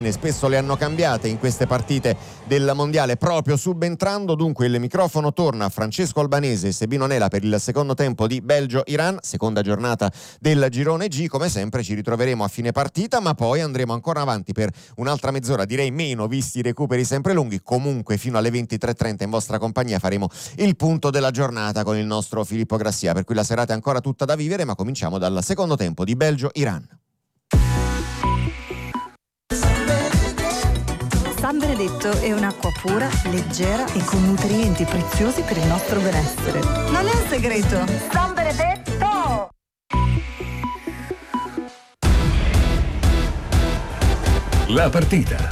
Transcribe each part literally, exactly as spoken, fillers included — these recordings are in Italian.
Spesso le hanno cambiate in queste partite del mondiale, proprio subentrando. Dunque il microfono torna a Francesco Albanese e Sebino Nela per il secondo tempo di Belgio-Iran, seconda giornata del girone G. Come sempre ci ritroveremo a fine partita, ma poi andremo ancora avanti per un'altra mezz'ora, direi meno visti i recuperi sempre lunghi. Comunque fino alle ventitré e trenta in vostra compagnia faremo il punto della giornata con il nostro Filippo Grassia, per cui la serata è ancora tutta da vivere, ma cominciamo dal secondo tempo di Belgio-Iran. San Benedetto è un'acqua pura, leggera e con nutrienti preziosi per il nostro benessere. Non è un segreto. San Benedetto! La partita.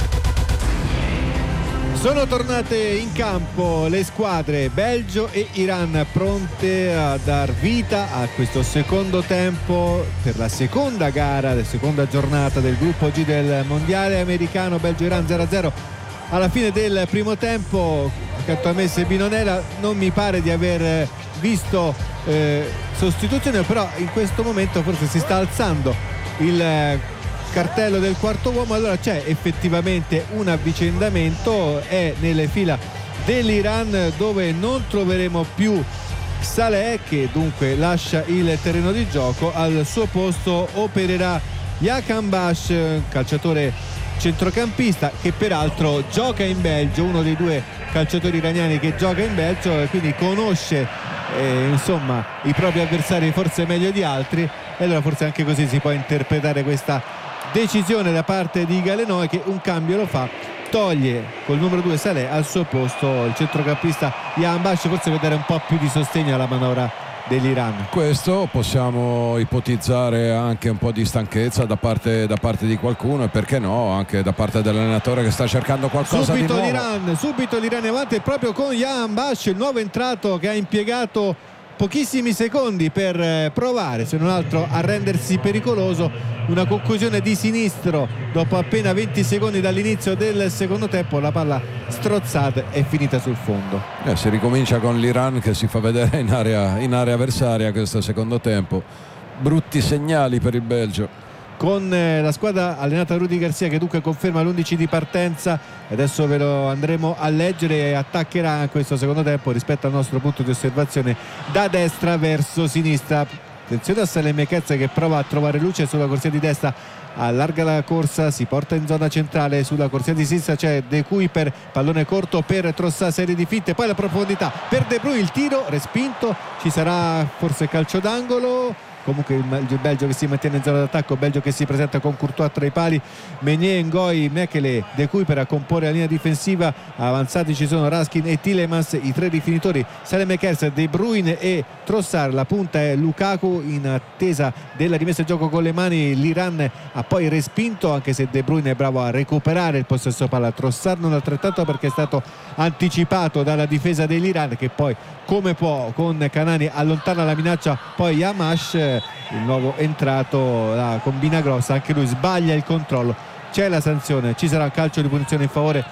Sono tornate in campo le squadre Belgio e Iran, pronte a dar vita a questo secondo tempo per la seconda gara, la seconda giornata del gruppo G del mondiale americano. Belgio-Iran zero a zero alla fine del primo tempo. Accanto a me Sebino Nela, non mi pare di aver visto eh, sostituzione, però in questo momento forse si sta alzando il eh, cartello del quarto uomo. Allora c'è effettivamente un avvicendamento, è nelle fila dell'Iran, dove non troveremo più Saleh, che dunque lascia il terreno di gioco. Al suo posto opererà Jahanbakhsh, calciatore centrocampista che peraltro gioca in Belgio, uno dei due calciatori iraniani che gioca in Belgio e quindi conosce eh, insomma i propri avversari forse meglio di altri, e allora forse anche così si può interpretare questa decisione da parte di Galenoi, che un cambio lo fa, toglie col numero due Saleh, al suo posto il centrocampista Jahanbakhsh, forse per dare un po' più di sostegno alla manovra dell'Iran. Questo possiamo ipotizzare anche un po' di stanchezza da parte, da parte di qualcuno, e perché no anche da parte dell'allenatore che sta cercando qualcosa subito di nuovo. l'Iran, subito l'Iran è avanti proprio con Jahanbakhsh, il nuovo entrato, che ha impiegato pochissimi secondi per provare, se non altro, a rendersi pericoloso. Una conclusione di sinistro dopo appena venti secondi dall'inizio del secondo tempo, la palla strozzata è finita sul fondo. Eh, si ricomincia con l'Iran che si fa vedere in area, in area avversaria questo secondo tempo. Brutti segnali per il Belgio, con la squadra allenata da Rudy Garcia, che dunque conferma l'undici di partenza. Adesso ve lo andremo a leggere. E attaccherà in questo secondo tempo, rispetto al nostro punto di osservazione, da destra verso sinistra. Attenzione a Saleh Mequez, che prova a trovare luce sulla corsia di destra, allarga la corsa, si porta in zona centrale. Sulla corsia di sinistra c'è De Kuyper, pallone corto per Trossard, serie di finte, poi la profondità per De Bruyne, il tiro respinto, ci sarà forse calcio d'angolo. Comunque il Belgio che si mantiene in zona d'attacco, Belgio che si presenta con Courtois tra i pali, Meunier, Ngoy, Mekele, De Kuyper a comporre la linea difensiva. Avanzati ci sono Raskin e Tielemans, i tre rifinitori Saleh Mequez, De Bruyne e Trossard. La punta è Lukaku, in attesa della rimessa in gioco con le mani. L'Iran ha poi respinto, anche se De Bruyne è bravo a recuperare il possesso palla. Trossard non altrettanto, perché è stato anticipato dalla difesa dell'Iran, che poi come può con Kanani allontana la minaccia. Poi Jahanbakhsh, il nuovo entrato, la combina grossa, anche lui sbaglia il controllo, c'è la sanzione, ci sarà un calcio di punizione in favore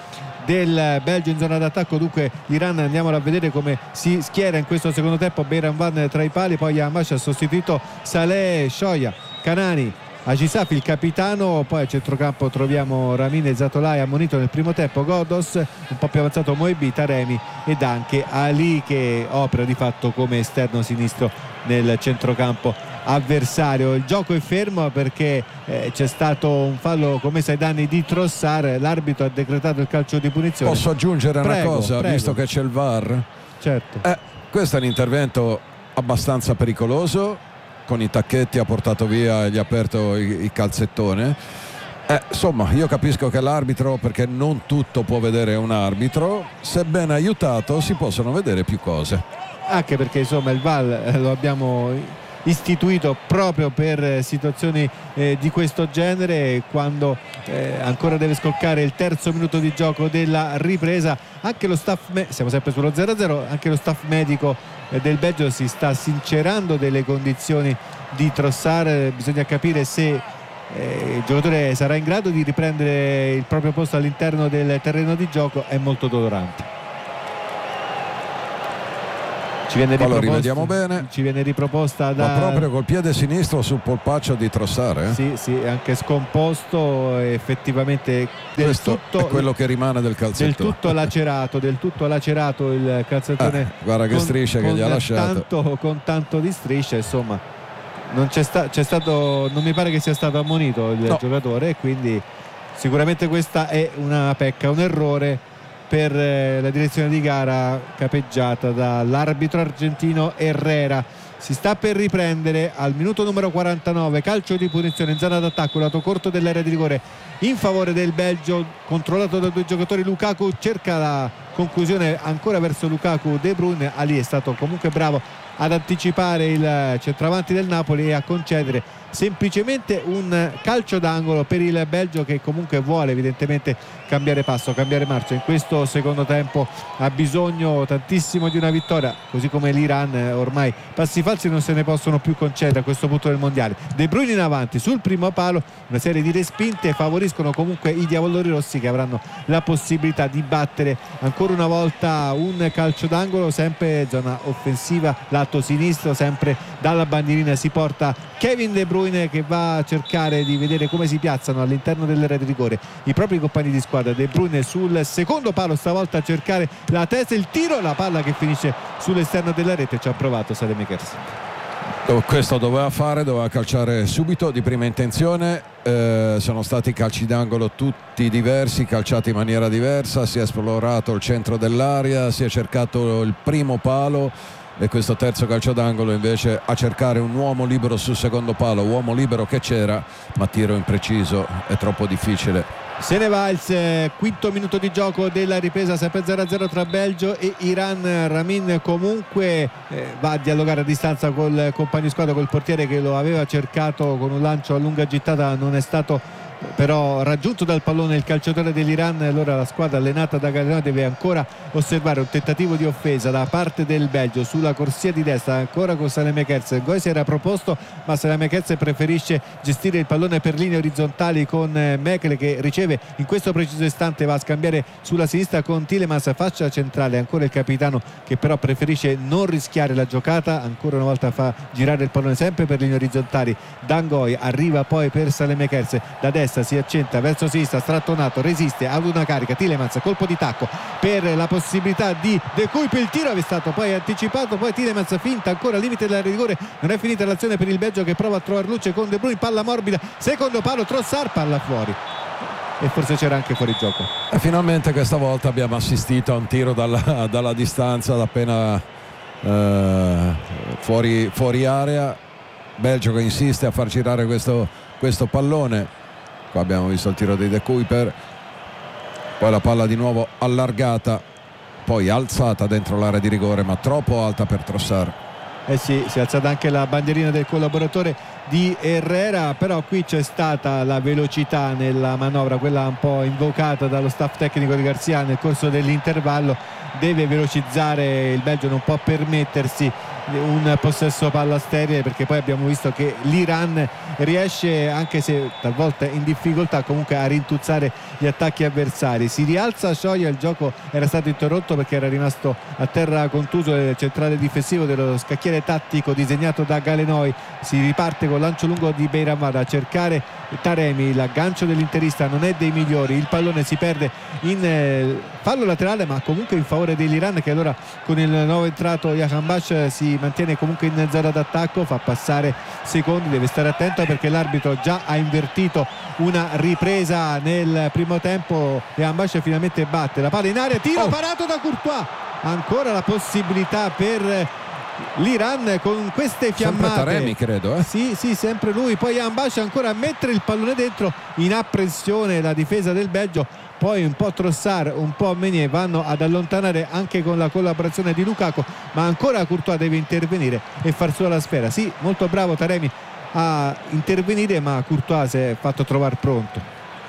del Belgio in zona d'attacco. Dunque l'Iran, andiamolo a vedere come si schiera in questo secondo tempo. Beiranvand tra i pali, poi Jahanbakhsh ha sostituito Saleh, Shoya, Kanani, Agisafi il capitano. Poi a centrocampo troviamo Ramine Zatolai, ammonito nel primo tempo, Godos, un po' più avanzato Moebi, Taremi ed anche Ali, che opera di fatto come esterno sinistro nel centrocampo avversario. Il gioco è fermo perché eh, c'è stato un fallo commesso ai danni di Trossard, l'arbitro ha decretato il calcio di punizione. Posso aggiungere prego, una cosa, prego. visto che c'è il V A R? Certo. Eh, questo è un intervento abbastanza pericoloso, con i tacchetti ha portato via e gli ha aperto il, il calzettone. Eh, insomma, io capisco che l'arbitro, perché non tutto può vedere un arbitro, se ben aiutato si possono vedere più cose. Anche perché insomma il V A R lo abbiamo istituito proprio per situazioni eh, di questo genere, quando eh, ancora deve scoccare il terzo minuto di gioco della ripresa. Anche lo staff, me- siamo sempre sullo zero a zero, anche lo staff medico eh, del Belgio si sta sincerando delle condizioni di Trossard. Bisogna capire se eh, il giocatore sarà in grado di riprendere il proprio posto all'interno del terreno di gioco. È molto dolorante. Ci viene, poi lo rivediamo bene, ci viene riproposta da... ma proprio col piede sinistro sul polpaccio di Trossard, eh? sì sì, anche scomposto, effettivamente del questo tutto, è quello che rimane del calzettone, del tutto lacerato del tutto lacerato il calzettone, eh, guarda che striscia che gli ha lasciato, tanto, con tanto di striscia, insomma non c'è, sta, c'è stato, non mi pare che sia stato ammonito il no. giocatore, e quindi sicuramente questa è una pecca, un errore per la direzione di gara capeggiata dall'arbitro argentino Herrera. Si sta per riprendere al minuto numero quarantanove, calcio di punizione in zona d'attacco, lato corto dell'area di rigore in favore del Belgio, controllato da due giocatori. Lukaku cerca la conclusione ancora verso Lukaku, De Bruyne, Ali è stato comunque bravo ad anticipare il centravanti del Napoli e a concedere semplicemente un calcio d'angolo per il Belgio, che comunque vuole evidentemente cambiare passo, cambiare marcia. In questo secondo tempo ha bisogno tantissimo di una vittoria, così come l'Iran. Ormai passi falsi non se ne possono più concedere a questo punto del mondiale. De Bruyne in avanti sul primo palo, una serie di respinte favoriscono comunque i diavolori rossi, che avranno la possibilità di battere ancora una volta un calcio d'angolo, sempre zona offensiva lato sinistro, sempre dalla bandierina si porta Kevin De Bruyne, che va a cercare di vedere come si piazzano all'interno dell'area di rigore i propri compagni di squadra. De Bruyne sul secondo palo, stavolta a cercare la testa, il tiro, la palla che finisce sull'esterno della rete. Ci ha provato Saelemaekers. Questo doveva fare, doveva calciare subito di prima intenzione. Eh, sono stati calci d'angolo tutti diversi, calciati in maniera diversa, si è esplorato il centro dell'area, si è cercato il primo palo, e questo terzo calcio d'angolo invece a cercare un uomo libero sul secondo palo, uomo libero che c'era, ma tiro impreciso, è troppo difficile. Se ne va il eh, quinto minuto di gioco della ripresa, sempre zero a zero tra Belgio e Iran. Ramin comunque eh, va a dialogare a distanza col compagno di squadra, col portiere che lo aveva cercato con un lancio a lunga gittata, non è stato però raggiunto dal pallone il calciatore dell'Iran. Allora la squadra allenata da Galenò deve ancora osservare un tentativo di offesa da parte del Belgio sulla corsia di destra, ancora con Saelemaekers. Goi si era proposto, ma Saelemaekers preferisce gestire il pallone per linee orizzontali con Mekele, che riceve in questo preciso istante, va a scambiare sulla sinistra con Tielemans, fascia centrale, ancora il capitano che però preferisce non rischiare la giocata, ancora una volta fa girare il pallone sempre per linee orizzontali. Dangoi arriva poi per Saelemaekers, da destra si accenta verso sinistra, strattonato, resiste ad una carica, Tielemans, colpo di tacco per la possibilità di De Kuyp, il tiro è stato poi anticipato, poi Tielemans finta ancora al limite della rigore, non è finita l'azione per il Belgio che prova a trovare luce con De Bruyne, palla morbida, secondo palo, Trossard, palla fuori, e forse c'era anche fuori gioco. E finalmente questa volta abbiamo assistito a un tiro dalla, dalla distanza, da appena eh, fuori, fuori area. Belgio che insiste a far girare questo, questo pallone. Qua abbiamo visto il tiro di De Kuyper, poi la palla di nuovo allargata, poi alzata dentro l'area di rigore, ma troppo alta per Trossard. Eh sì, si è alzata anche la bandierina del collaboratore di Herrera, però qui c'è stata la velocità nella manovra, quella un po' invocata dallo staff tecnico di Garcia nel corso dell'intervallo. Deve velocizzare il Belgio, non può permettersi un possesso palla sterile, perché poi abbiamo visto che l'Iran riesce, anche se talvolta in difficoltà, comunque a rintuzzare gli attacchi avversari. Si rialza Shoya, il gioco era stato interrotto perché era rimasto a terra contuso il centrale difensivo dello scacchiere tattico disegnato da Galenoi. Si riparte con lancio lungo di Beiramvada a cercare Taremi, l'aggancio dell'interista non è dei migliori, il pallone si perde in eh, fallo laterale, ma comunque in favore dell'Iran, che allora con il nuovo entrato Jahanbash si mantiene comunque in zona d'attacco, fa passare secondi, deve stare attento perché l'arbitro già ha invertito una ripresa nel primo tempo. Jahanbash finalmente batte la palla in aria, tiro oh. parato da Courtois, ancora la possibilità per l'Iran con queste fiammate. Sempre Taremi, credo, eh? Sì, sì, sempre lui. Poi Jahanbash ancora a mettere il pallone dentro, in apprensione la difesa del Belgio. Poi un po' Trossard, un po' Meunier vanno ad allontanare anche con la collaborazione di Lukaku, ma ancora Courtois deve intervenire e far sua la sfera. Sì, molto bravo Taremi a intervenire, ma Courtois si è fatto trovare pronto.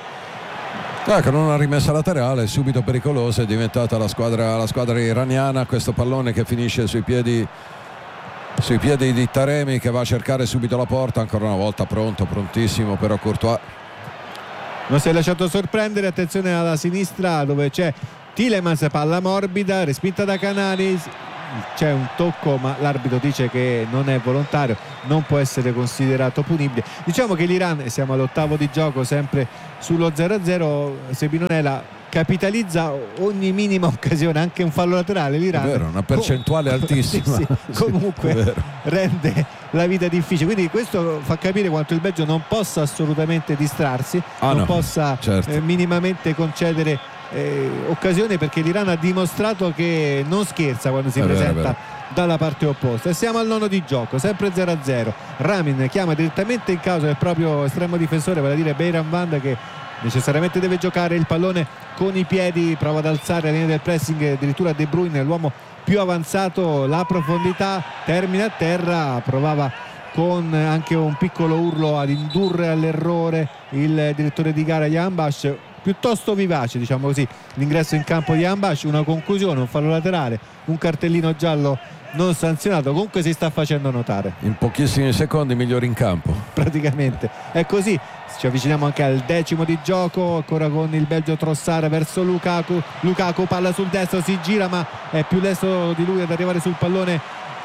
Ecco, non una rimessa laterale, subito pericolosa, è diventata la squadra, la squadra iraniana. Questo pallone che finisce sui piedi sui piedi di Taremi, che va a cercare subito la porta, ancora una volta pronto, prontissimo, però Courtois non si è lasciato sorprendere. Attenzione alla sinistra dove c'è Tielemans, palla morbida respinta da Canali, c'è un tocco ma l'arbitro dice che non è volontario, non può essere considerato punibile. Diciamo che l'Iran, siamo all'ottavo di gioco, sempre sullo zero a zero, Sebinonela capitalizza ogni minima occasione, anche un fallo laterale l'Iran, è vero, una percentuale Com- altissima sì, sì, comunque sì, rende la vita difficile, quindi questo fa capire quanto il Belgio non possa assolutamente distrarsi, ah, non no, possa certo. eh, minimamente concedere eh, occasione, perché l'Iran ha dimostrato che non scherza quando si è presenta vero, dalla parte opposta. E siamo al nono di gioco, sempre zero a zero. Ramin chiama direttamente in causa il proprio estremo difensore, vale a dire Beiran Vand, che necessariamente deve giocare il pallone con i piedi, prova ad alzare la linea del pressing, addirittura De Bruyne, l'uomo più avanzato, la profondità, termina a terra, provava con anche un piccolo urlo ad indurre all'errore il direttore di gara Jahanbakhsh, piuttosto vivace diciamo così l'ingresso in campo di Jahanbakhsh, una conclusione, un fallo laterale, un cartellino giallo non sanzionato, comunque si sta facendo notare. In pochissimi secondi migliori in campo. Praticamente è così. Ci avviciniamo anche al decimo di gioco, ancora con il Belgio Trossard verso Lukaku. Lukaku palla sul destro, si gira ma è più lesto di lui ad arrivare sul pallone.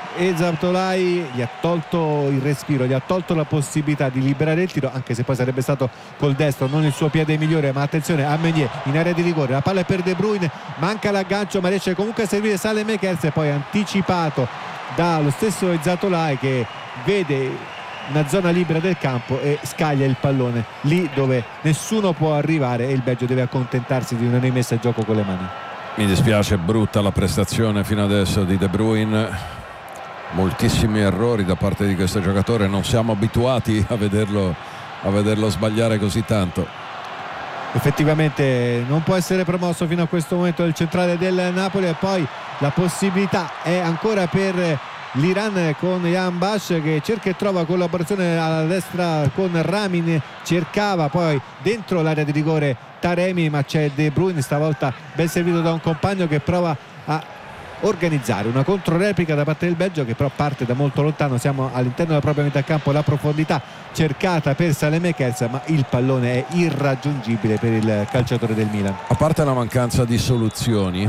Ezatolai gli ha tolto il respiro, gli ha tolto la possibilità di liberare il tiro, anche se poi sarebbe stato col destro, non il suo piede migliore. Ma attenzione a Meunier in area di rigore, la palla è per De Bruyne, manca l'aggancio ma riesce comunque a servire Saelemaekers, e poi anticipato dallo stesso Ezatolai che vede una zona libera del campo e scaglia il pallone lì dove nessuno può arrivare, e il Belgio deve accontentarsi di una rimessa a gioco con le mani. Mi dispiace, brutta la prestazione fino adesso di De Bruyne, moltissimi errori da parte di questo giocatore, non siamo abituati a vederlo, a vederlo sbagliare così tanto. Effettivamente non può essere promosso fino a questo momento il centrale del Napoli, e poi la possibilità è ancora per l'Iran con Jahanbakhsh che cerca e trova collaborazione alla destra con Ramin, cercava poi dentro l'area di rigore Taremi, ma c'è De Bruyne stavolta ben servito da un compagno che prova a organizzare una controreplica da parte del Belgio, che però parte da molto lontano. Siamo all'interno della propria metà campo, la profondità cercata per Saelemaekers, ma il pallone è irraggiungibile per il calciatore del Milan. A parte la mancanza di soluzioni,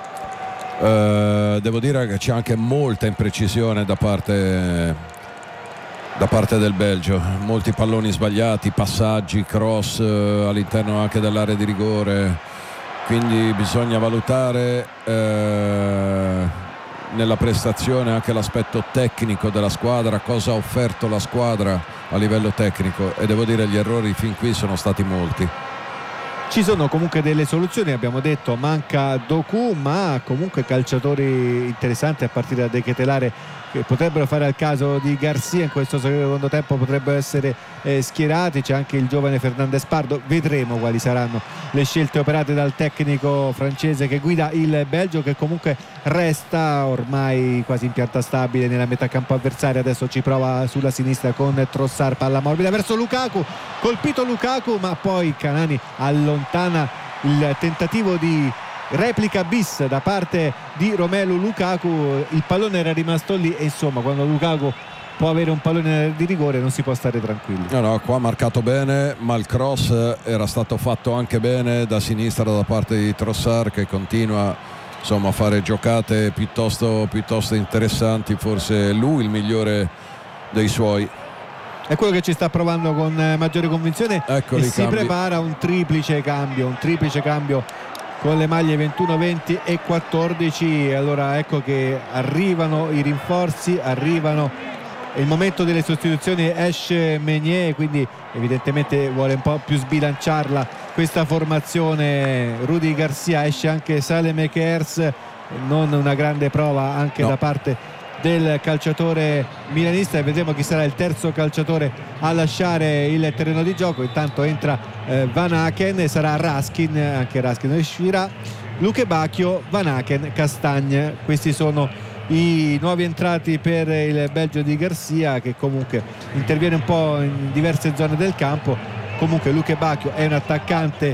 Uh, devo dire che c'è anche molta imprecisione da parte da parte del Belgio, molti palloni sbagliati, passaggi, cross uh, all'interno anche dell'area di rigore, quindi bisogna valutare uh, nella prestazione anche l'aspetto tecnico della squadra, cosa ha offerto la squadra a livello tecnico, e devo dire gli errori fin qui sono stati molti. Ci sono comunque delle soluzioni, abbiamo detto manca Doku, ma comunque calciatori interessanti a partire da De Ketelaere che potrebbero fare al caso di Garcia in questo secondo tempo, potrebbero essere eh, schierati. C'è anche il giovane Fernandez Pardo, vedremo quali saranno le scelte operate dal tecnico francese che guida il Belgio, che comunque resta ormai quasi in pianta stabile nella metà campo avversaria. Adesso ci prova sulla sinistra con Trossard, palla morbida verso Lukaku, colpito Lukaku, ma poi Canani allontana il tentativo di replica bis da parte di Romelu Lukaku. Il pallone era rimasto lì e insomma quando Lukaku può avere un pallone di rigore non si può stare tranquilli. No, no, qua ha marcato bene, ma il cross era stato fatto anche bene da sinistra da parte di Trossard, che continua insomma a fare giocate piuttosto, piuttosto interessanti, forse lui il migliore dei suoi. È quello che ci sta provando con maggiore convinzione. Eccoli, e si cambi. prepara un triplice cambio, un triplice cambio con le maglie ventuno, venti e quattordici. Allora ecco che arrivano i rinforzi, arrivano il momento delle sostituzioni, esce Meunier, quindi evidentemente vuole un po' più sbilanciarla questa formazione Rudi Garcia, esce anche Saelemaekers, non una grande prova anche no. da parte del calciatore milanista, e vedremo chi sarà il terzo calciatore a lasciare il terreno di gioco. Intanto entra eh, Van Aken e sarà Raskin, anche Raskin uscirà, Luke Bacchio, Van Aken, Castagne. Questi sono i nuovi entrati per il Belgio di Garcia, che comunque interviene un po' in diverse zone del campo. Comunque Luke Bacchio è un attaccante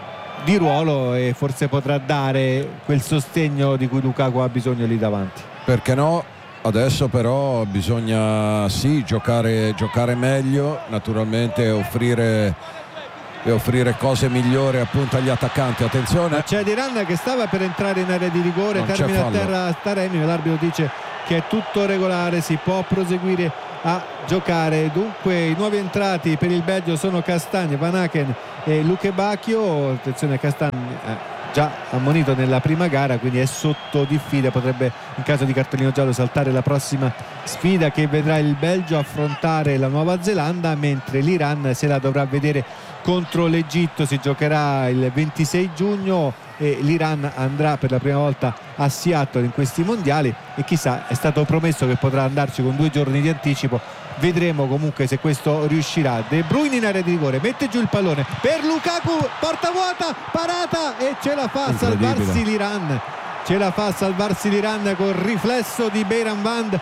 di ruolo e forse potrà dare quel sostegno di cui Lukaku ha bisogno lì davanti. Perché no? Adesso però bisogna sì giocare, giocare meglio, naturalmente offrire e offrire cose migliori appunto agli attaccanti. Attenzione, ma c'è l'Iran che stava per entrare in area di rigore, non termina a terra Taremi, ma l'arbitro dice che è tutto regolare, si può proseguire a giocare. Dunque i nuovi entrati per il Belgio sono Castagne, Van Aken e Luke Bacchio. Attenzione, Castagne eh, già ammonito nella prima gara, quindi è sotto diffida, potrebbe in caso di cartellino giallo saltare la prossima sfida che vedrà il Belgio affrontare la Nuova Zelanda, mentre l'Iran se la dovrà vedere contro l'Egitto. Si giocherà il ventisei giugno e l'Iran andrà per la prima volta a Seattle in questi mondiali e chissà, è stato promesso che potrà andarci con due giorni di anticipo. Vedremo comunque se questo riuscirà. De Bruyne in area di rigore, mette giù il pallone per Lukaku, porta vuota, parata e ce la fa a salvarsi l'Iran, ce la fa a salvarsi l'Iran col riflesso di Beiran Vand,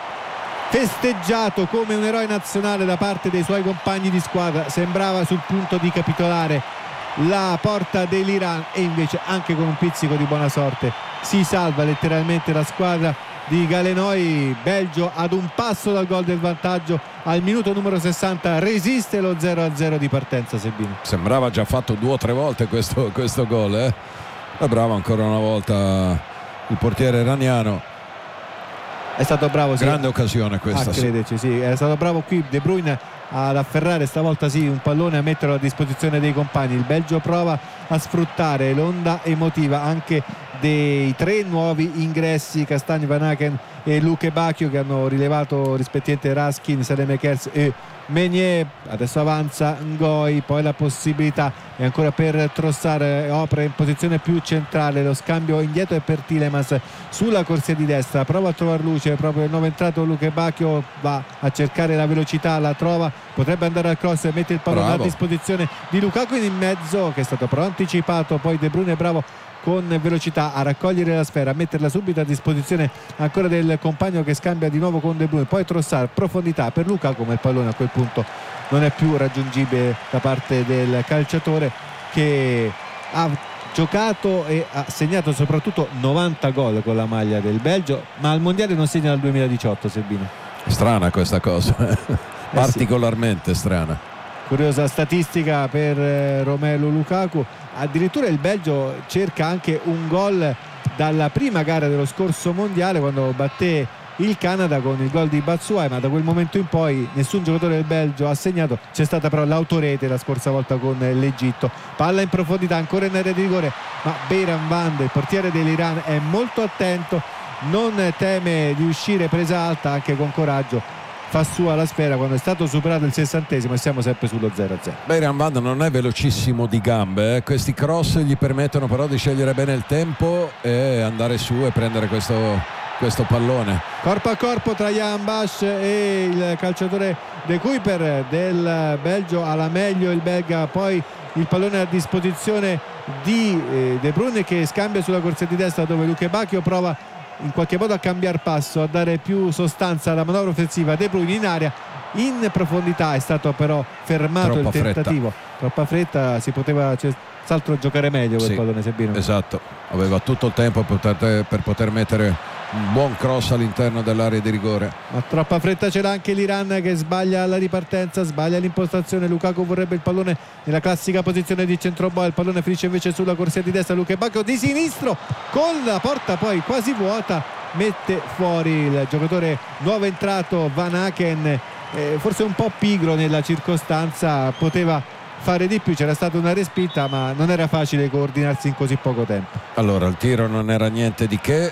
festeggiato come un eroe nazionale da parte dei suoi compagni di squadra. Sembrava sul punto di capitolare la porta dell'Iran e invece anche con un pizzico di buona sorte si salva letteralmente la squadra di Galenoi. Belgio ad un passo dal gol del vantaggio al minuto numero sessanta, resiste lo zero a zero di partenza. Sebino, sembrava già fatto due o tre volte questo, questo gol eh? È bravo ancora una volta il portiere iraniano, è stato bravo, sì. Grande occasione questa, ah, credeci, sì. È stato bravo qui De Bruyne ad afferrare stavolta sì un pallone, a metterlo a disposizione dei compagni. Il Belgio prova a sfruttare l'onda emotiva anche dei tre nuovi ingressi, Castagni, Van Aken e Luke Bacchio, che hanno rilevato rispettivamente Raskin, Saelemaekers e Meunier. Adesso avanza Ngoi, poi la possibilità è ancora per Trossard, opera in posizione più centrale, lo scambio indietro è per Tielemans sulla corsia di destra, prova a trovare luce proprio il nuovo entrato Luke Bacchio, va a cercare la velocità, la trova, potrebbe andare al cross, mette il pallone bravo. a disposizione di Lukaku in mezzo, che è stato però anticipato, poi De Bruyne è bravo con velocità a raccogliere la sfera, a metterla subito a disposizione ancora del compagno che scambia di nuovo con De Bruyne, poi Trossard, profondità per Lukaku, ma il pallone a quel punto non è più raggiungibile da parte del calciatore, che ha giocato e ha segnato soprattutto novanta gol con la maglia del Belgio, ma al mondiale non segna dal duemiladiciotto. Sebino, strana questa cosa eh particolarmente sì. strana. Curiosa statistica per Romelu Lukaku. Addirittura il Belgio cerca anche un gol dalla prima gara dello scorso mondiale, quando batté il Canada con il gol di Batshuayi, ma da quel momento in poi nessun giocatore del Belgio ha segnato. C'è stata però l'autorete la scorsa volta con l'Egitto. Palla in profondità, ancora in area di rigore, ma Beiran Vand, il portiere dell'Iran, è molto attento, non teme di uscire presa alta, anche con coraggio fa sua la sfera quando è stato superato il sessantesimo e siamo sempre sullo zero a zero. Beiran Vand non è velocissimo di gambe eh. Questi cross gli permettono però di scegliere bene il tempo e andare su e prendere questo, questo pallone corpo a corpo tra Jan Bash e il calciatore De Kuyper del Belgio. Alla meglio il belga, poi il pallone a disposizione di eh, De Bruyne, che scambia sulla corsia di destra, dove Luke Bacchio prova in qualche modo a cambiare passo, a dare più sostanza alla manovra offensiva. De Bruyne in area, in profondità, è stato però fermato Troppa il tentativo, fretta. troppa fretta, si poteva senz'altro giocare meglio quel sì, pallone, Sebino. esatto, aveva tutto il tempo per poter, per poter mettere un buon cross all'interno dell'area di rigore, ma troppa fretta c'era anche l'Iran, che sbaglia la ripartenza, sbaglia l'impostazione. Lukaku vorrebbe il pallone nella classica posizione di centroboa, il pallone finisce invece sulla corsia di destra. Luke Bacchio di sinistro, con la porta poi quasi vuota, mette fuori il giocatore nuovo entrato Van Aken, eh, forse un po' pigro nella circostanza, poteva fare di più, c'era stata una respinta, ma non era facile coordinarsi in così poco tempo. Allora il tiro non era niente di che,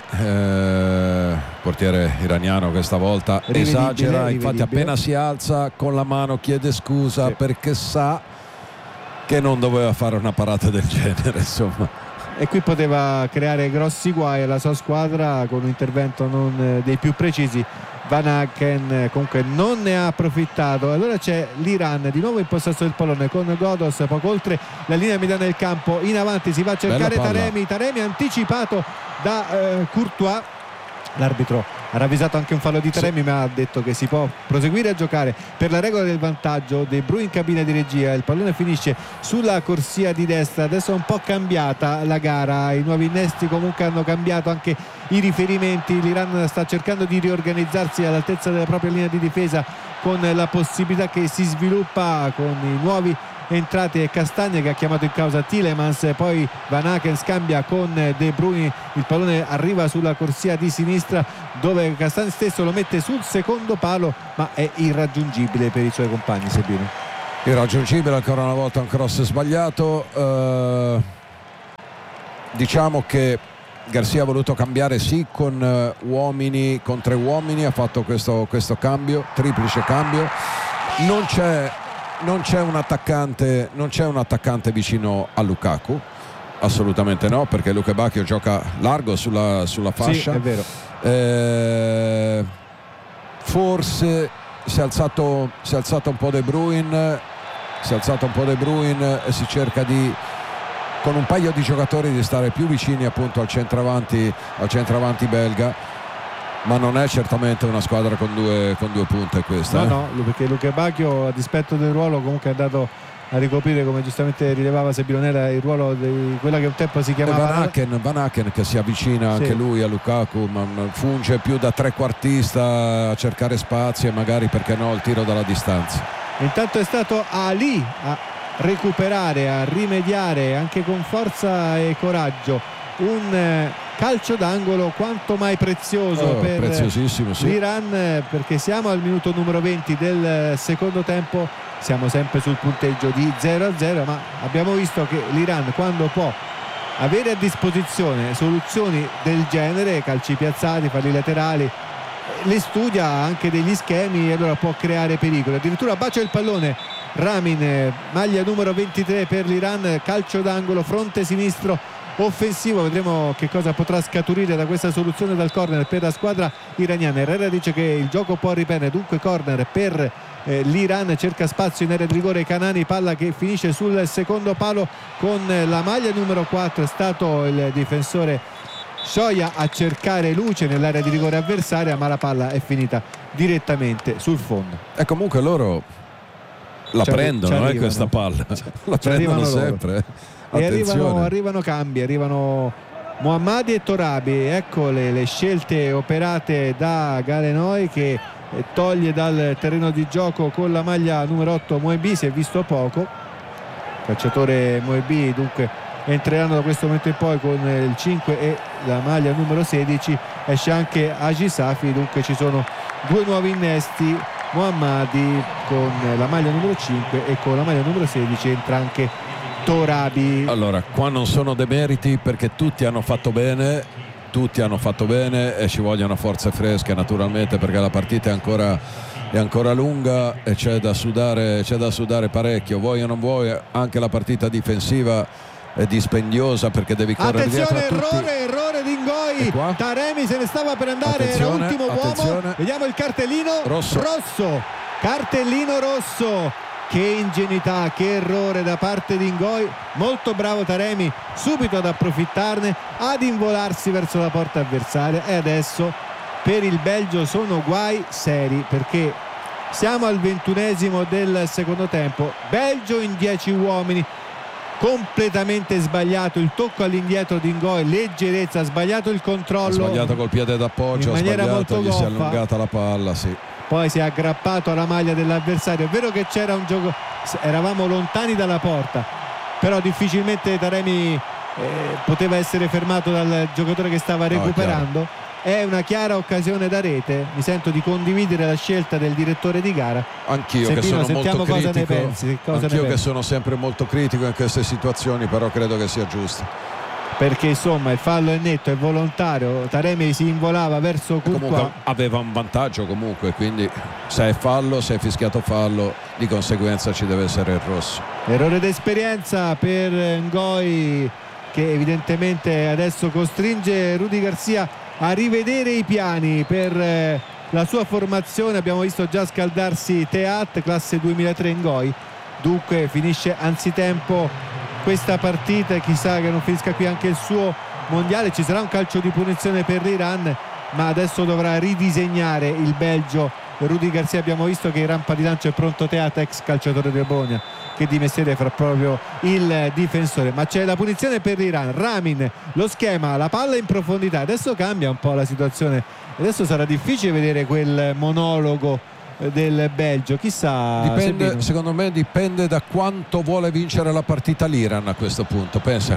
eh, portiere iraniano questa volta esagera, infatti appena si alza con la mano chiede scusa, sì, perché sa che non doveva fare una parata del genere, insomma, e qui poteva creare grossi guai alla sua squadra con un intervento non dei più precisi. Van Aken comunque non ne ha approfittato. Allora c'è l'Iran di nuovo in possesso del pallone con Godos poco oltre la linea mediana del campo, in avanti si va a cercare Taremi, Taremi anticipato da eh, Courtois. L'arbitro ha ravvisato anche un fallo di Taremi, sì, ma ha detto che si può proseguire a giocare per la regola del vantaggio. De Bruyne in cabina di regia, il pallone finisce sulla corsia di destra. Adesso è un po' cambiata la gara, i nuovi innesti comunque hanno cambiato anche i riferimenti. L'Iran sta cercando di riorganizzarsi all'altezza della propria linea di difesa, con la possibilità che si sviluppa con i nuovi entrati Castagna che ha chiamato in causa Tielemans, poi Van Aken scambia con De Bruyne, il pallone arriva sulla corsia di sinistra dove Castagna stesso lo mette sul secondo palo, ma è irraggiungibile per i suoi compagni. Sebino, irraggiungibile ancora una volta, un cross sbagliato. Uh, diciamo che Garcia ha voluto cambiare sì con uh, uomini, con tre uomini, ha fatto questo, questo cambio, triplice cambio. Non c'è, non c'è un attaccante, non c'è un attaccante vicino a Lukaku, assolutamente no, perché Luke Bacchio gioca largo sulla, sulla fascia. Sì, è vero. Eh, forse si è alzato, si è alzato un po' De Bruyne, si è alzato un po' De Bruyne e si cerca di, con un paio di giocatori, di stare più vicini appunto al centravanti, al centravanti belga, ma non è certamente una squadra con due, con due punte questa. No, eh. no, perché Luke Bacchio, a dispetto del ruolo, comunque è andato a ricoprire, come giustamente rilevava Sebinonera, il ruolo di quella che un tempo si chiamava Van Aken, Van Aken che si avvicina sì. anche lui a Lukaku, ma funge più da trequartista a cercare spazi e magari, perché no, il tiro dalla distanza. Intanto è stato Ali a recuperare, a rimediare anche con forza e coraggio un eh, calcio d'angolo quanto mai prezioso oh, per preziosissimo, sì. l'Iran, perché siamo al minuto numero venti del secondo tempo, siamo sempre sul punteggio di zero a zero, ma abbiamo visto che l'Iran, quando può avere a disposizione soluzioni del genere, calci piazzati, falli laterali, le studia anche degli schemi e allora può creare pericolo. Addirittura bacia il pallone Ramin, maglia numero ventitré per l'Iran, calcio d'angolo, fronte sinistro offensivo. Vedremo che cosa potrà scaturire da questa soluzione dal corner per la squadra iraniana. Herrera dice che il gioco può riprendere, dunque corner per eh, l'Iran, cerca spazio in area di rigore Canani, palla che finisce sul secondo palo con la maglia numero quattro. È stato il difensore Shoya a cercare luce nell'area di rigore avversaria, ma la palla è finita direttamente sul fondo. E comunque loro la ci prendono eh, questa palla, la prendono sempre. E arrivano, arrivano cambi, arrivano Mohammadi e Torabi. Ecco le, le scelte operate da Galenoi, che toglie dal terreno di gioco con la maglia numero otto Moebi. Si è visto poco, calciatore Moebi, dunque entreranno da questo momento in poi con il cinque e la maglia numero sedici. Esce anche Agi Safi, dunque ci sono due nuovi innesti. Mohammadi con la maglia numero cinque e con la maglia numero sedici entra anche Torabi. Allora, qua non sono demeriti, perché tutti hanno fatto bene, tutti hanno fatto bene e ci vogliono forze fresche naturalmente, perché la partita è ancora, è ancora lunga e c'è da sudare, c'è da sudare parecchio. Vuoi o non vuoi, anche la partita difensiva è dispendiosa, perché devi correre dietro a tutti. Attenzione, errore, errore di Ngoi. Taremi se ne stava per andare, attenzione, era ultimo attenzione. uomo. Vediamo il cartellino rosso. rosso, cartellino rosso. Che ingenuità, che errore da parte di Ngoi. Molto bravo Taremi subito ad approfittarne, ad involarsi verso la porta avversaria. E adesso per il Belgio sono guai seri, perché siamo al ventunesimo del secondo tempo. Belgio in dieci uomini, completamente sbagliato il tocco all'indietro di Ngoi, leggerezza, ha sbagliato il controllo, ha sbagliato col piede d'appoggio, in ha maniera sbagliato, molto gli si è goffa. allungata la palla, sì. Poi si è aggrappato alla maglia dell'avversario. È vero che c'era un gioco, eravamo lontani dalla porta, però difficilmente Taremi eh, poteva essere fermato dal giocatore che stava recuperando. No, è una chiara occasione da rete. Mi sento di condividere la scelta del direttore di gara. Anch'io Sebino, che sono sentiamo molto cosa critico, ne pensi, cosa anch'io ne che pensi. sono sempre molto critico in queste situazioni, però credo che sia giusto, perché insomma il fallo è netto, è volontario. Taremi si involava verso Courtois. Comunque aveva un vantaggio comunque, quindi se è fallo, se è fischiato fallo, di conseguenza ci deve essere il rosso. Errore d'esperienza per Ngoi, che evidentemente adesso costringe Rudy Garcia a rivedere i piani per la sua formazione. Abbiamo visto già scaldarsi Teat, classe duemilatré Ngoi, dunque finisce anzitempo questa partita e chissà che non finisca qui anche il suo mondiale. Ci sarà un calcio di punizione per l'Iran, ma adesso dovrà ridisegnare il Belgio Rudy Garcia. Abbiamo visto che in rampa di lancio è pronto Teat, ex calciatore del Bologna, che di mestiere fa proprio il difensore. Ma c'è la punizione per l'Iran. Ramin, lo schema, la palla in profondità. Adesso cambia un po' la situazione, adesso sarà difficile vedere quel monologo del Belgio. Chissà, dipende, Sebino. secondo me dipende da quanto vuole vincere la partita l'Iran a questo punto, pensa,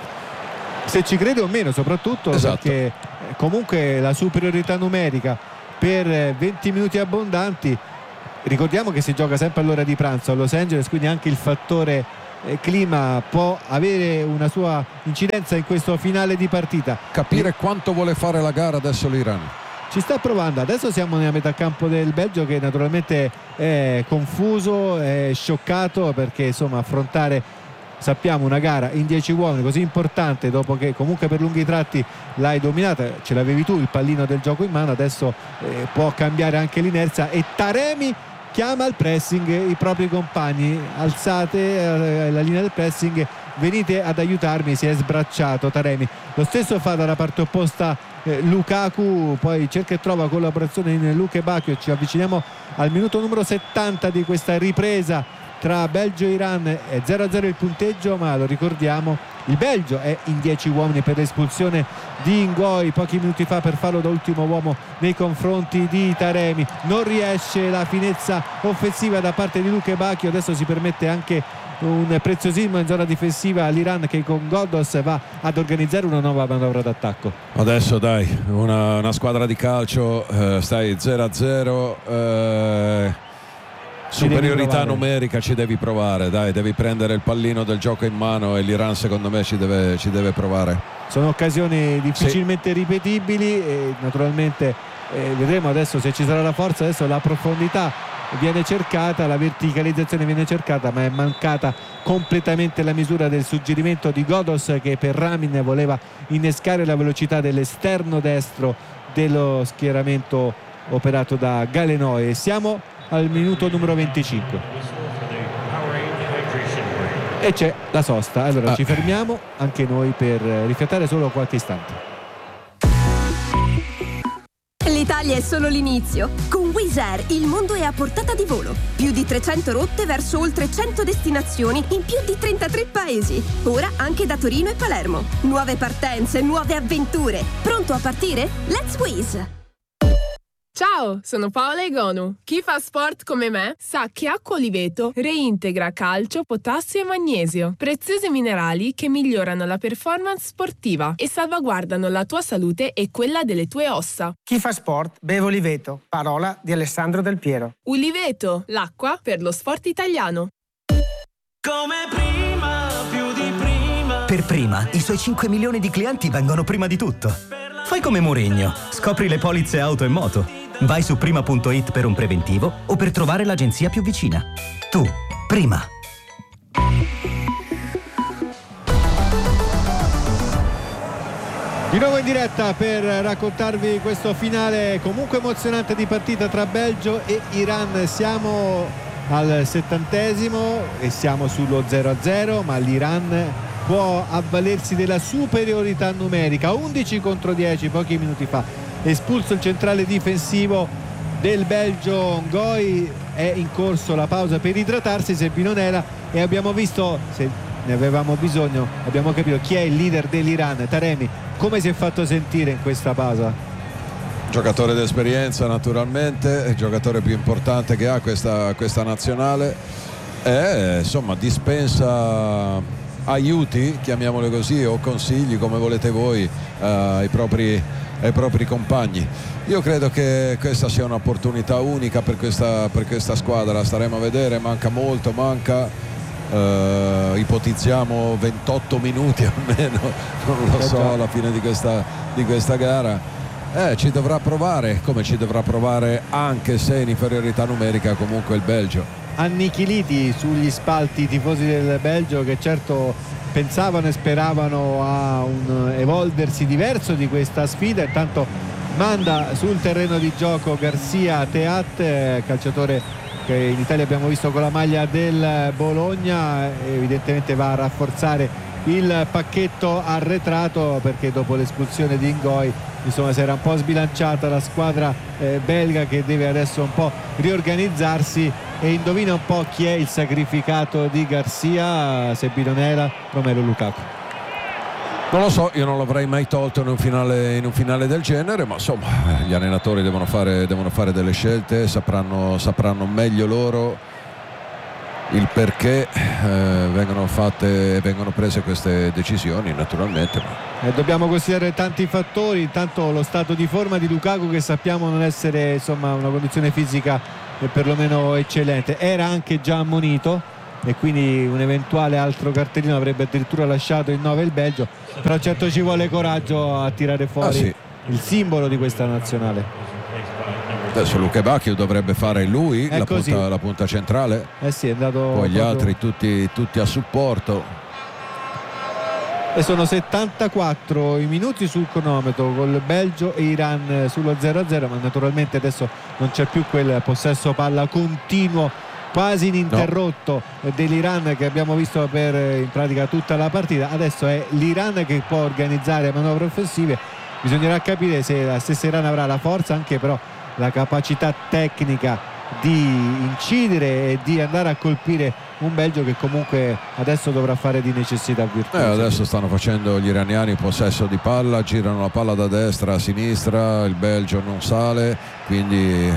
se ci crede o meno, soprattutto esatto. perché comunque la superiorità numerica per venti minuti abbondanti, ricordiamo che si gioca sempre all'ora di pranzo a Los Angeles, quindi anche il fattore eh, clima può avere una sua incidenza in questo finale di partita. Capire quanto vuole fare la gara adesso l'Iran. Ci sta provando, adesso siamo nella metà campo del Belgio che naturalmente è confuso, è scioccato, perché insomma affrontare, sappiamo, una gara in dieci uomini così importante, dopo che comunque per lunghi tratti l'hai dominata, ce l'avevi tu il pallino del gioco in mano, adesso eh, può cambiare anche l'inerzia e Taremi chiama al pressing i propri compagni: alzate eh, la linea del pressing, venite ad aiutarmi. Si è sbracciato Taremi, lo stesso fa dalla parte opposta eh, Lukaku, poi cerca e trova collaborazione in Luke Bacchio. Ci avviciniamo al minuto numero settanta di questa ripresa tra Belgio e Iran. È zero a zero il punteggio, ma lo ricordiamo, il Belgio è in dieci uomini per l'espulsione di Ngoi pochi minuti fa per fallo da ultimo uomo nei confronti di Taremi. Non riesce la finezza offensiva da parte di Luke Bacchio, adesso si permette anche un preziosismo in zona difensiva l'Iran, che con Ghoddos va ad organizzare una nuova manovra d'attacco. Adesso dai, una, una squadra di calcio, eh, stai zero a zero, eh, superiorità numerica, ci devi provare, dai, devi prendere il pallino del gioco in mano e l'Iran secondo me ci deve, ci deve provare. Sono occasioni difficilmente sì. ripetibili e naturalmente eh, vedremo adesso se ci sarà la forza. Adesso la profondità viene cercata, la verticalizzazione viene cercata, ma è mancata completamente la misura del suggerimento di Ghoddos, che per Ramin voleva innescare la velocità dell'esterno destro dello schieramento operato da Galenoe. Siamo al minuto numero venticinque e c'è la sosta, allora ah. ci fermiamo anche noi per rifiatare solo qualche istante. L'Italia è solo l'inizio. Con Wizz Air il mondo è a portata di volo. Più di trecento rotte verso oltre cento destinazioni in più di trentatré paesi. Ora anche da Torino e Palermo. Nuove partenze, nuove avventure. Pronto a partire? Let's Wizz! Ciao, sono Paola Egonu. Chi fa sport come me sa che acqua Oliveto reintegra calcio, potassio e magnesio, preziosi minerali che migliorano la performance sportiva e salvaguardano la tua salute e quella delle tue ossa. Chi fa sport beve Oliveto, parola di Alessandro Del Piero. Oliveto, l'acqua per lo sport italiano. Come prima, più di prima. Per Prima, i suoi cinque milioni di clienti vengono prima di tutto. Fai come Mourinho, scopri le polizze auto e moto. Vai su prima punto it per un preventivo o per trovare l'agenzia più vicina. Tu, Prima. Di nuovo in diretta per raccontarvi questo finale comunque emozionante di partita tra Belgio e Iran. Siamo al settantesimo e siamo sullo zero a zero, ma l'Iran può avvalersi della superiorità numerica. Undici contro dieci pochi minuti fa. Espulso il centrale difensivo del Belgio Ngoi, è in corso la pausa per idratarsi Sebino Nela, e abbiamo visto, se ne avevamo bisogno, abbiamo capito chi è il leader dell'Iran. Taremi, come si è fatto sentire in questa pausa? Giocatore d'esperienza naturalmente, il giocatore più importante che ha questa, questa nazionale, e insomma dispensa aiuti, chiamiamole così, o consigli, come volete voi, eh, ai propri ai propri compagni. Io credo che questa sia un'opportunità unica per questa, per questa squadra. Staremo a vedere, manca molto, manca eh, ipotizziamo ventotto minuti almeno, non lo so, alla fine di questa, di questa gara. Eh, ci dovrà provare, come ci dovrà provare, anche se in inferiorità numerica, comunque il Belgio. Annichiliti sugli spalti i tifosi del Belgio, che certo pensavano e speravano a un evolversi diverso di questa sfida. Intanto manda sul terreno di gioco Garcia Teat, calciatore che in Italia abbiamo visto con la maglia del Bologna, evidentemente va a rafforzare il pacchetto arretrato, perché dopo l'espulsione di Ngoi insomma si era un po' sbilanciata la squadra eh, belga, che deve adesso un po' riorganizzarsi. E indovina un po' chi è il sacrificato di Garcia? Sebino Nela, Romelu Lukaku. Non lo so, io non l'avrei mai tolto in un finale, in un finale del genere, ma insomma gli allenatori devono fare, devono fare delle scelte, sapranno, sapranno meglio loro il perché eh, vengono fatte, vengono prese queste decisioni, naturalmente. Eh, dobbiamo considerare tanti fattori, intanto lo stato di forma di Lukaku, che sappiamo non essere, insomma, una condizione fisica eh, perlomeno eccellente. Era anche già ammonito e quindi un eventuale altro cartellino avrebbe addirittura lasciato in nove il Belgio, però certo ci vuole coraggio a tirare fuori ah, sì. il simbolo di questa nazionale. Adesso Luke Bacchio dovrebbe fare lui la punta, la punta centrale, eh sì, è andato poi gli proprio... altri tutti, tutti a supporto. E sono settantaquattro i minuti sul cronometro, col Belgio e Iran sullo zero a zero, ma naturalmente adesso non c'è più quel possesso palla continuo quasi ininterrotto no. dell'Iran che abbiamo visto per in pratica tutta la partita. Adesso è l'Iran che può organizzare manovre offensive, bisognerà capire se la stessa Iran avrà la forza, anche però la capacità tecnica di incidere e di andare a colpire un Belgio che comunque adesso dovrà fare di necessità virtuosa. Eh, adesso stanno facendo gli iraniani possesso di palla, girano la palla da destra a sinistra, il Belgio non sale, quindi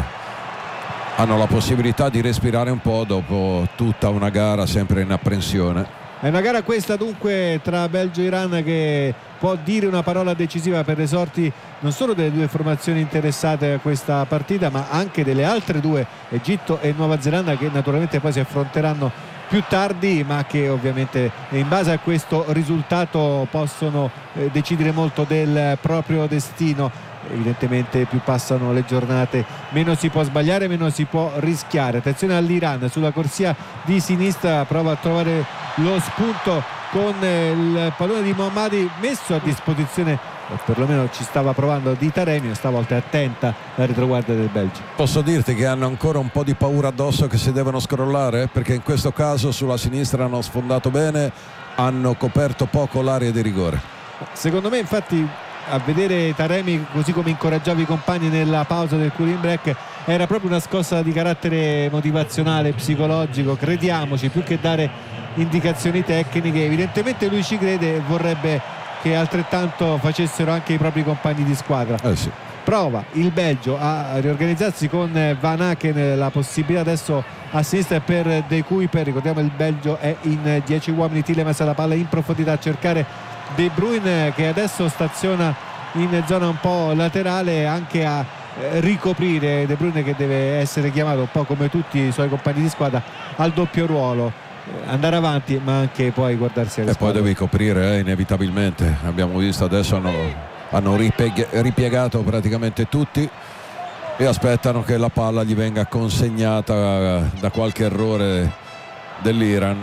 hanno la possibilità di respirare un po' dopo tutta una gara sempre in apprensione. È una gara questa dunque tra Belgio e Iran che può dire una parola decisiva per le sorti non solo delle due formazioni interessate a questa partita, ma anche delle altre due, Egitto e Nuova Zelanda, che naturalmente poi si affronteranno più tardi, ma che ovviamente in base a questo risultato possono eh, decidere molto del proprio destino. Evidentemente più passano le giornate meno si può sbagliare, meno si può rischiare. Attenzione all'Iran sulla corsia di sinistra, prova a trovare lo spunto con il pallone di Mohammadi messo a disposizione, o perlomeno ci stava provando, di Taremi. Stavolta è attenta la retroguardia del Belgio. Posso dirti che hanno ancora un po' di paura addosso che si devono scrollare, perché in questo caso sulla sinistra hanno sfondato bene, hanno coperto poco l'area di rigore. Secondo me infatti a vedere Taremi così come incoraggiava i compagni nella pausa del cooling break era proprio una scossa di carattere motivazionale, psicologico, crediamoci, più che dare indicazioni tecniche. Evidentemente lui ci crede e vorrebbe che altrettanto facessero anche i propri compagni di squadra. Eh sì. Prova il Belgio a riorganizzarsi con Van Aken, la possibilità adesso a sinistra per De Kuyper. Ricordiamo il Belgio è in dieci uomini, Tielemans la palla in profondità a cercare De Bruyne, che adesso staziona in zona un po' laterale anche a ricoprire. De Bruyne che deve essere chiamato un po' come tutti i suoi compagni di squadra al doppio ruolo, andare avanti ma anche poi guardarsi alle e spalle. Poi devi coprire eh, inevitabilmente. Abbiamo visto adesso hanno, hanno ripieg- ripiegato praticamente tutti e aspettano che la palla gli venga consegnata da qualche errore dell'Iran.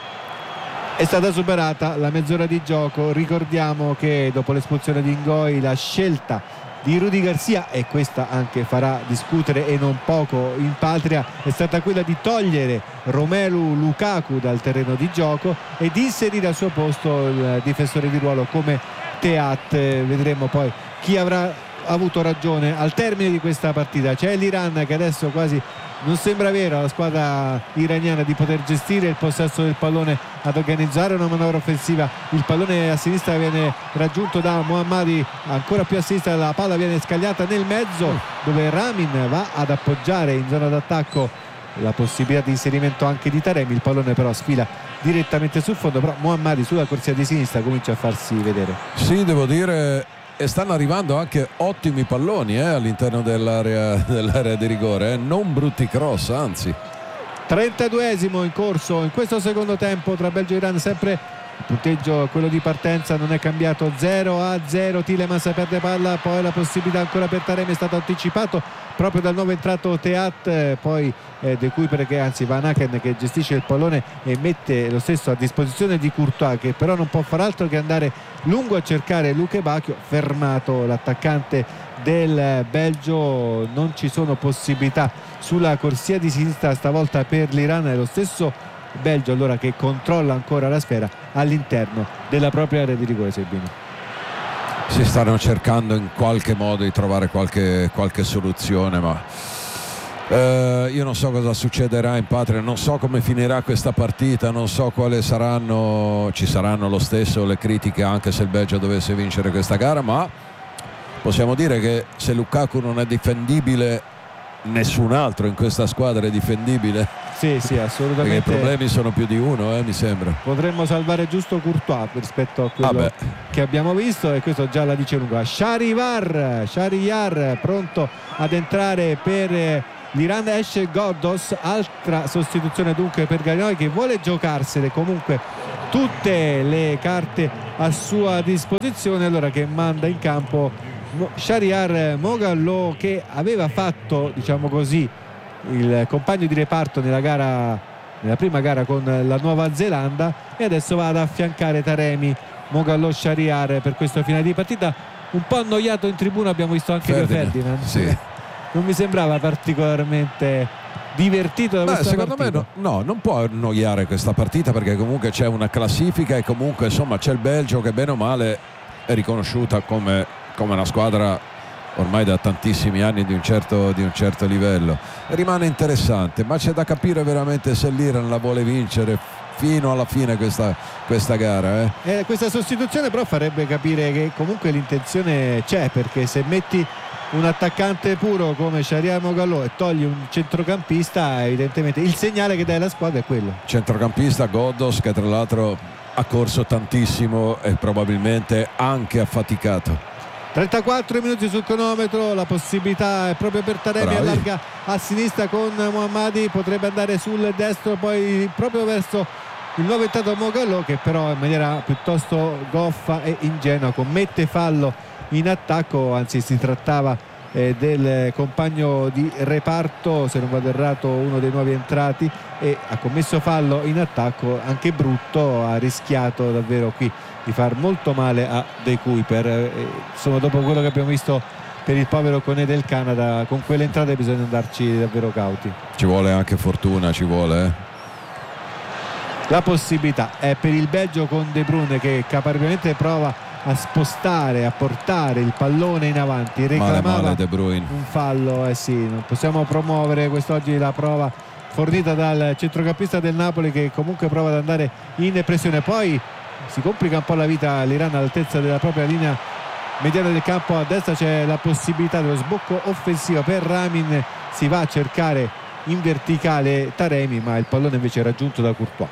È stata superata la mezz'ora di gioco. Ricordiamo che dopo l'espulsione di Ngoy la scelta di Rudy Garcia, e questa anche farà discutere e non poco in patria, è stata quella di togliere Romelu Lukaku dal terreno di gioco e di inserire al suo posto il difensore di ruolo come Teat. Vedremo poi chi avrà avuto ragione al termine di questa partita. C'è l'Iran che adesso quasi non sembra vero, la squadra iraniana, di poter gestire il possesso del pallone, ad organizzare una manovra offensiva. Il pallone a sinistra viene raggiunto da Mohammadi, ancora più a sinistra la palla viene scagliata nel mezzo dove Ramin va ad appoggiare in zona d'attacco, la possibilità di inserimento anche di Taremi. Il pallone però sfila direttamente sul fondo, però Mohammadi sulla corsia di sinistra comincia a farsi vedere. Sì, devo dire, e stanno arrivando anche ottimi palloni eh, all'interno dell'area, dell'area di rigore, eh. non brutti cross, anzi. trentaduesimo in corso in questo secondo tempo tra Belgio e Iran, sempre il punteggio, quello di partenza, non è cambiato, zero a zero. Tielemans perde palla, poi la possibilità ancora per Taremi, è stato anticipato proprio dal nuovo entrato Teat, poi eh, De Kuyper che anzi Van Aken che gestisce il pallone e mette lo stesso a disposizione di Courtois, che però non può far altro che andare lungo a cercare Luke Bacchio, fermato l'attaccante del Belgio. Non ci sono possibilità sulla corsia di sinistra stavolta per l'Iran, è lo stesso Belgio allora che controlla ancora la sfera all'interno della propria area di rigore. Sebino, si stanno cercando in qualche modo di trovare qualche, qualche soluzione, ma Uh, io non so cosa succederà in patria, non so come finirà questa partita, non so quali saranno, ci saranno lo stesso le critiche anche se il Belgio dovesse vincere questa gara, ma possiamo dire che se Lukaku non è difendibile, nessun altro in questa squadra è difendibile. Sì, sì, assolutamente. Perché i problemi sono più di uno, eh, mi sembra. Potremmo salvare giusto Courtois rispetto a quello ah che abbiamo visto, e questo già la dice lunga. Shahrivar, Shahriyar pronto ad entrare per l'Iran, esce Ghoddos, altra sostituzione dunque per Garinoi, che vuole giocarsele comunque tutte le carte a sua disposizione, allora che manda in campo Shahriyar Mogallo, che aveva fatto, diciamo così, il compagno di reparto nella gara, nella prima gara con la Nuova Zelanda, e adesso va ad affiancare Taremi. Mogallo Shahriyar per questo finale di partita, un po' annoiato in tribuna abbiamo visto anche Ferdinand, Ferdinand. Sì. Non mi sembrava particolarmente divertito da Beh, questa secondo partita. me no, no, non può annoiare questa partita, perché comunque c'è una classifica e comunque insomma c'è il Belgio che bene o male è riconosciuta come, come una squadra ormai da tantissimi anni di un certo, di un certo livello. Rimane interessante, ma c'è da capire veramente se l'Iran la vuole vincere fino alla fine questa, questa gara. Eh. Eh, questa sostituzione però farebbe capire che comunque l'intenzione c'è, perché se metti un attaccante puro come Shahriyar Mogallo e togli un centrocampista, evidentemente il segnale che dai alla squadra è quello. Centrocampista Ghoddos, che tra l'altro ha corso tantissimo e probabilmente anche affaticato. trentaquattro minuti sul cronometro, la possibilità è proprio per Taremi, Bravi. allarga a sinistra con Mohammadi, potrebbe andare sul destro poi proprio verso il nuovo entrato Mogallo, che però in maniera piuttosto goffa e ingenua commette fallo in attacco, anzi si trattava eh, del compagno di reparto, se non vado errato uno dei nuovi entrati, e ha commesso fallo in attacco anche brutto, ha rischiato davvero qui di far molto male a De Kuyper. Eh, insomma, dopo quello che abbiamo visto per il povero Koné del Canada, con quelle entrate bisogna andarci davvero cauti. Ci vuole anche fortuna, ci vuole eh. La possibilità è per il Belgio con De Bruyne, che caparbiamente prova a spostare, a portare il pallone in avanti, reclamava male, male De Bruyne. un fallo. Eh sì, non possiamo promuovere quest'oggi la prova fornita dal centrocampista del Napoli, che comunque prova ad andare in pressione. Poi si complica un po' la vita l'Iran all'altezza della propria linea mediana del campo. A destra c'è la possibilità dello sbocco offensivo per Ramin, si va a cercare in verticale Taremi, ma il pallone invece è raggiunto da Courtois.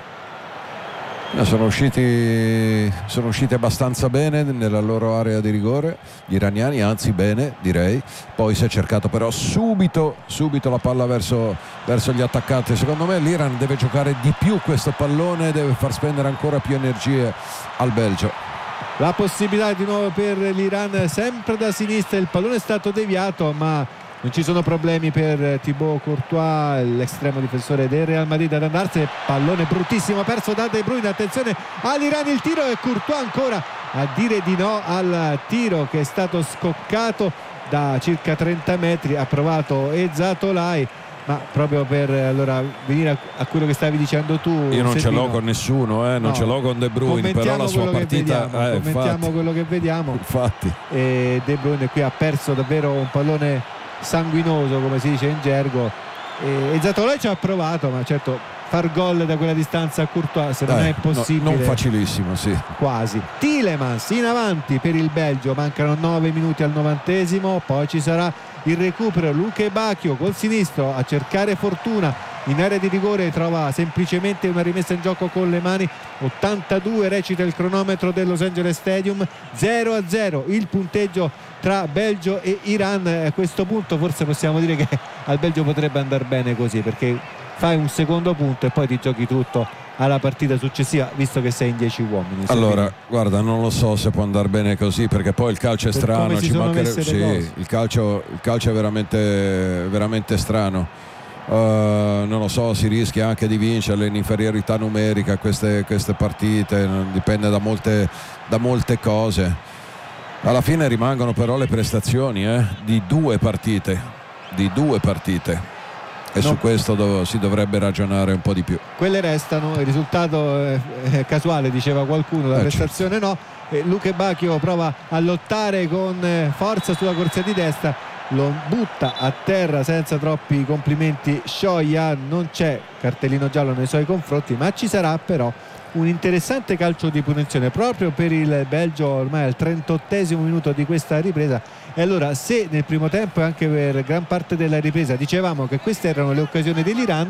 Sono usciti, sono usciti abbastanza bene nella loro area di rigore gli iraniani, anzi bene direi. Poi si è cercato però subito subito la palla verso, verso gli attaccanti. Secondo me l'Iran deve giocare di più questo pallone, deve far spendere ancora più energie al Belgio. La possibilità di nuovo per l'Iran, sempre da sinistra, il pallone è stato deviato ma non ci sono problemi per Thibaut Courtois, l'estremo difensore del Real Madrid, ad andarsene. Pallone bruttissimo perso da De Bruyne, attenzione all'Iran, il tiro, e Courtois ancora a dire di no al tiro che è stato scoccato da circa trenta metri. Ha provato Ezzatolai, ma proprio per allora venire a, a quello che stavi dicendo tu, io non Settino, ce l'ho con nessuno, eh, non no, ce l'ho con De Bruyne, però la sua partita vediamo, eh, commentiamo infatti, quello che vediamo infatti. E De Bruyne qui ha perso davvero un pallone sanguinoso, come si dice in gergo, e Ezzatolai ci ha provato, ma certo far gol da quella distanza a Courtois se non eh, è possibile, no, non facilissimo, sì. Quasi. Tielemans in avanti per il Belgio, mancano nove minuti al novantesimo, poi ci sarà il recupero. Luke Bacchio col sinistro a cercare fortuna in area di rigore, trova semplicemente una rimessa in gioco con le mani. Ottantadue recita il cronometro del Los Angeles Stadium, zero a zero il punteggio tra Belgio e Iran. A questo punto forse possiamo dire che al Belgio potrebbe andare bene così, perché fai un secondo punto e poi ti giochi tutto alla partita successiva, visto che sei in dieci uomini. Allora, Sebbene. guarda, non lo so se può andare bene così, perché poi il calcio è Per strano, come si ci sono manchere... messe sì, le cose. il calcio, il calcio è veramente, veramente strano. Uh, non lo so, si rischia anche di vincerle in inferiorità numerica queste, queste partite, dipende da molte, da molte cose. Alla fine rimangono però le prestazioni eh, di due partite, di due partite. E no, su questo dov- si dovrebbe ragionare un po' di più. Quelle restano, il risultato è, è casuale, diceva qualcuno, la eh, prestazione certo. no. E Luke Bacchio prova a lottare con forza sulla corsia di destra, lo butta a terra senza troppi complimenti Scioia. Non c'è cartellino giallo nei suoi confronti, ma ci sarà però un interessante calcio di punizione proprio per il Belgio ormai al trentottesimo minuto di questa ripresa. E allora, se nel primo tempo e anche per gran parte della ripresa dicevamo che queste erano le occasioni dell'Iran,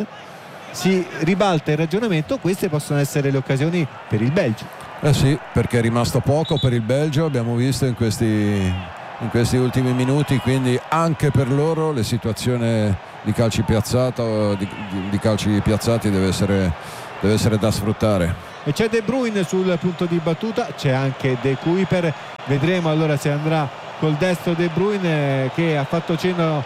si ribalta il ragionamento: queste possono essere le occasioni per il Belgio. Eh sì, perché è rimasto poco per il Belgio, abbiamo visto in questi, in questi ultimi minuti, quindi anche per loro la situazione di calci piazzato, di, di, di calci piazzati deve essere, deve essere da sfruttare. E c'è De Bruyne sul punto di battuta, c'è anche De Kuyper, vedremo allora se andrà col destro De Bruyne, che ha fatto cenno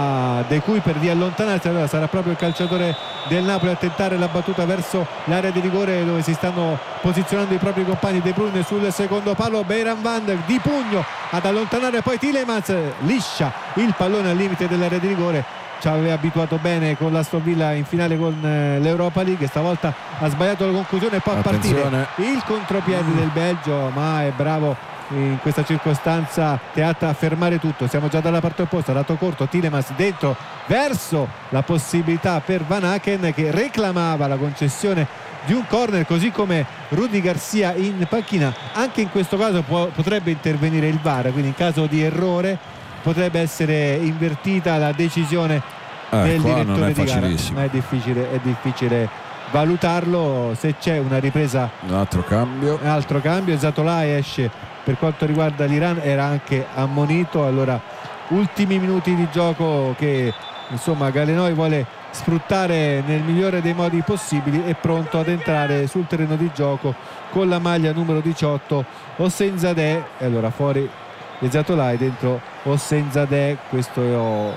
a De Kuyper di allontanarsi. Allora sarà proprio il calciatore del Napoli a tentare la battuta verso l'area di rigore dove si stanno posizionando i propri compagni. De Bruyne sul secondo palo, Beiran Van di pugno ad allontanare poi Tielemans, liscia il pallone al limite dell'area di rigore. Ci aveva abituato bene con l'Aston Villa in finale con l'Europa League, stavolta ha sbagliato la conclusione e può partire il contropiede del Belgio, ma è bravo in questa circostanza Teat a fermare tutto. Siamo già dalla parte opposta, lato corto, Tielemans dentro verso la possibilità per Van Aken, che reclamava la concessione di un corner, così come Rudi Garcia in panchina. Anche in questo caso può, potrebbe intervenire il V A R, quindi in caso di errore potrebbe essere invertita la decisione eh, del direttore di gara, ma è difficile, è difficile valutarlo. Se c'è una ripresa, un altro cambio, un altro cambio, Zatolai esce. Per quanto riguarda l'Iran era anche ammonito. Allora, ultimi minuti di gioco che insomma Galenoi vuole sfruttare nel migliore dei modi possibili, è pronto ad entrare sul terreno di gioco con la maglia numero diciotto Osseinzadeh. E allora fuori Zatolai, dentro Osseinzadeh. Questo è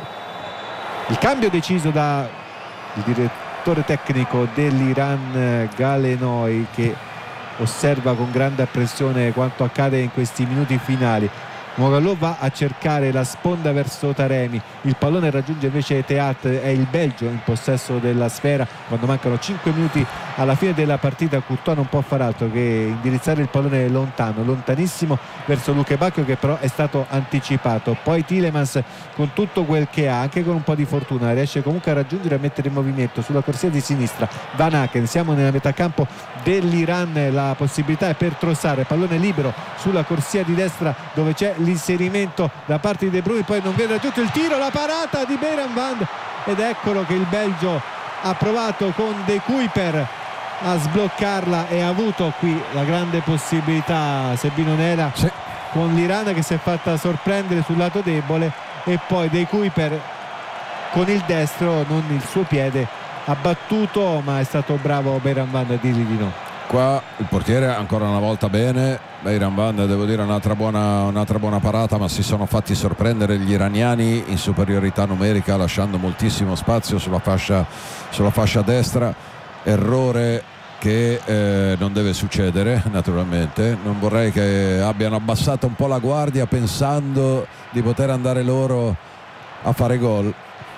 il cambio deciso da il direttore tecnico dell'Iran Galenoi, che osserva con grande apprensione quanto accade in questi minuti finali. Mogalò va a cercare la sponda verso Taremi, il pallone raggiunge invece Teat. È il Belgio in possesso della sfera quando mancano cinque minuti alla fine della partita. Courtois non può far altro che indirizzare il pallone lontano, lontanissimo verso Luke Bacchio, che però è stato anticipato. Poi Tielemans, con tutto quel che ha, anche con un po' di fortuna, riesce comunque a raggiungere e a mettere in movimento sulla corsia di sinistra Van Aken. Siamo nella metà campo dell'Iran, la possibilità è per Trossard, pallone libero sulla corsia di destra dove c'è l'inserimento da parte di De Bruyne, poi non viene raggiunto il tiro, la parata di Beiran Van, ed eccolo che il Belgio ha provato con De Kuyper a sbloccarla e ha avuto qui la grande possibilità Sebino Nela, sì, con l'Iran che si è fatta sorprendere sul lato debole, e poi De Kuyper con il destro, non il suo piede, ha battuto, ma è stato bravo Beiran Van a dirgli di no. Qua il portiere ancora una volta bene, Beiran Van, devo dire un'altra buona, un'altra buona parata, ma si sono fatti sorprendere gli iraniani in superiorità numerica, lasciando moltissimo spazio sulla fascia, sulla fascia destra. Errore che eh, non deve succedere, naturalmente. Non vorrei che abbiano abbassato un po' la guardia pensando di poter andare loro a fare gol.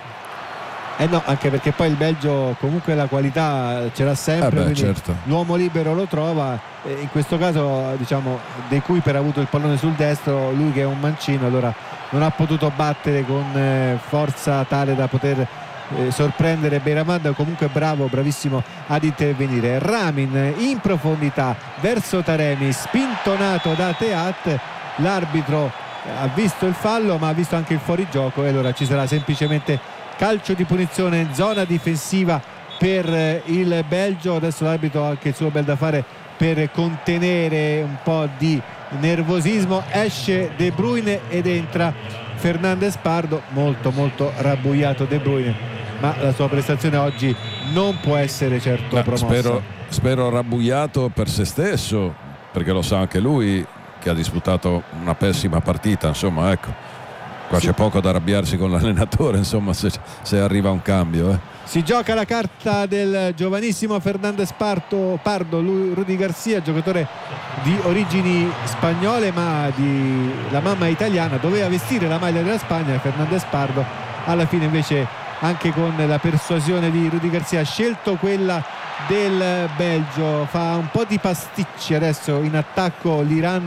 Eh no, anche perché poi il Belgio comunque la qualità ce l'ha sempre, eh beh, certo. L'uomo libero lo trova. Eh, in questo caso diciamo De Kuyper ha avuto il pallone sul destro, lui che è un mancino, allora non ha potuto battere con eh, forza tale da poter eh, sorprendere Beiran Van. Comunque bravo, bravissimo ad intervenire. Ramin in profondità verso Taremi, spintonato da Teat. L'arbitro ha visto il fallo ma ha visto anche il fuorigioco, e allora ci sarà semplicemente calcio di punizione in zona difensiva per il Belgio. Adesso l'arbitro ha anche il suo bel da fare per contenere un po' di nervosismo. Esce De Bruyne ed entra Fernandes Pardo, molto molto rabbuiato De Bruyne, ma la sua prestazione oggi non può essere certo no, promossa. Spero, spero rabbuiato per se stesso, perché lo sa anche lui che ha disputato una pessima partita, insomma, ecco. Qua sì, c'è poco da arrabbiarsi con l'allenatore, insomma, se, se arriva un cambio. Eh. Si gioca la carta del giovanissimo Fernandes Pardo, Pardo, Rudi Garcia, giocatore di origini spagnole ma di la mamma italiana, doveva vestire la maglia della Spagna. Fernandes Pardo alla fine invece, anche con la persuasione di Rudi Garcia, ha scelto quella del Belgio. Fa un po' di pasticci adesso in attacco l'Iran,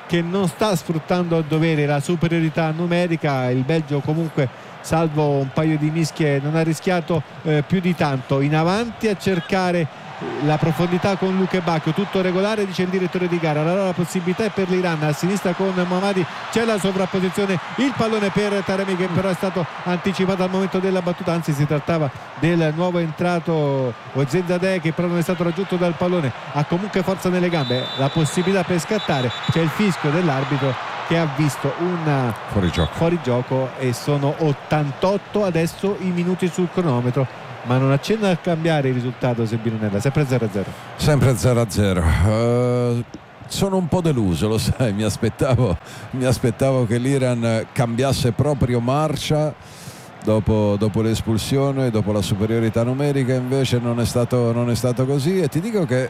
che non sta sfruttando a dovere la superiorità numerica. Il Belgio comunque, salvo un paio di mischie, non ha rischiato eh, più di tanto. In avanti a cercare la profondità con Luke Bacchio, tutto regolare, dice il direttore di gara. Allora la possibilità è per l'Iran, a sinistra con Mohammadi c'è la sovrapposizione, il pallone per Taremi che però è stato anticipato al momento della battuta, anzi si trattava del nuovo entrato Ozenzadeh che però non è stato raggiunto dal pallone, ha comunque forza nelle gambe, la possibilità per scattare, c'è il fischio dell'arbitro che ha visto un fuorigioco. fuorigioco e sono ottantotto adesso i minuti sul cronometro, ma non accenna a cambiare il risultato Sebino Nella, sempre zero a zero. Sempre zero a zero. Uh, sono un po' deluso, lo sai, mi aspettavo, mi aspettavo che l'Iran cambiasse proprio marcia dopo, dopo l'espulsione, dopo la superiorità numerica, invece non è stato, non è stato così, e ti dico che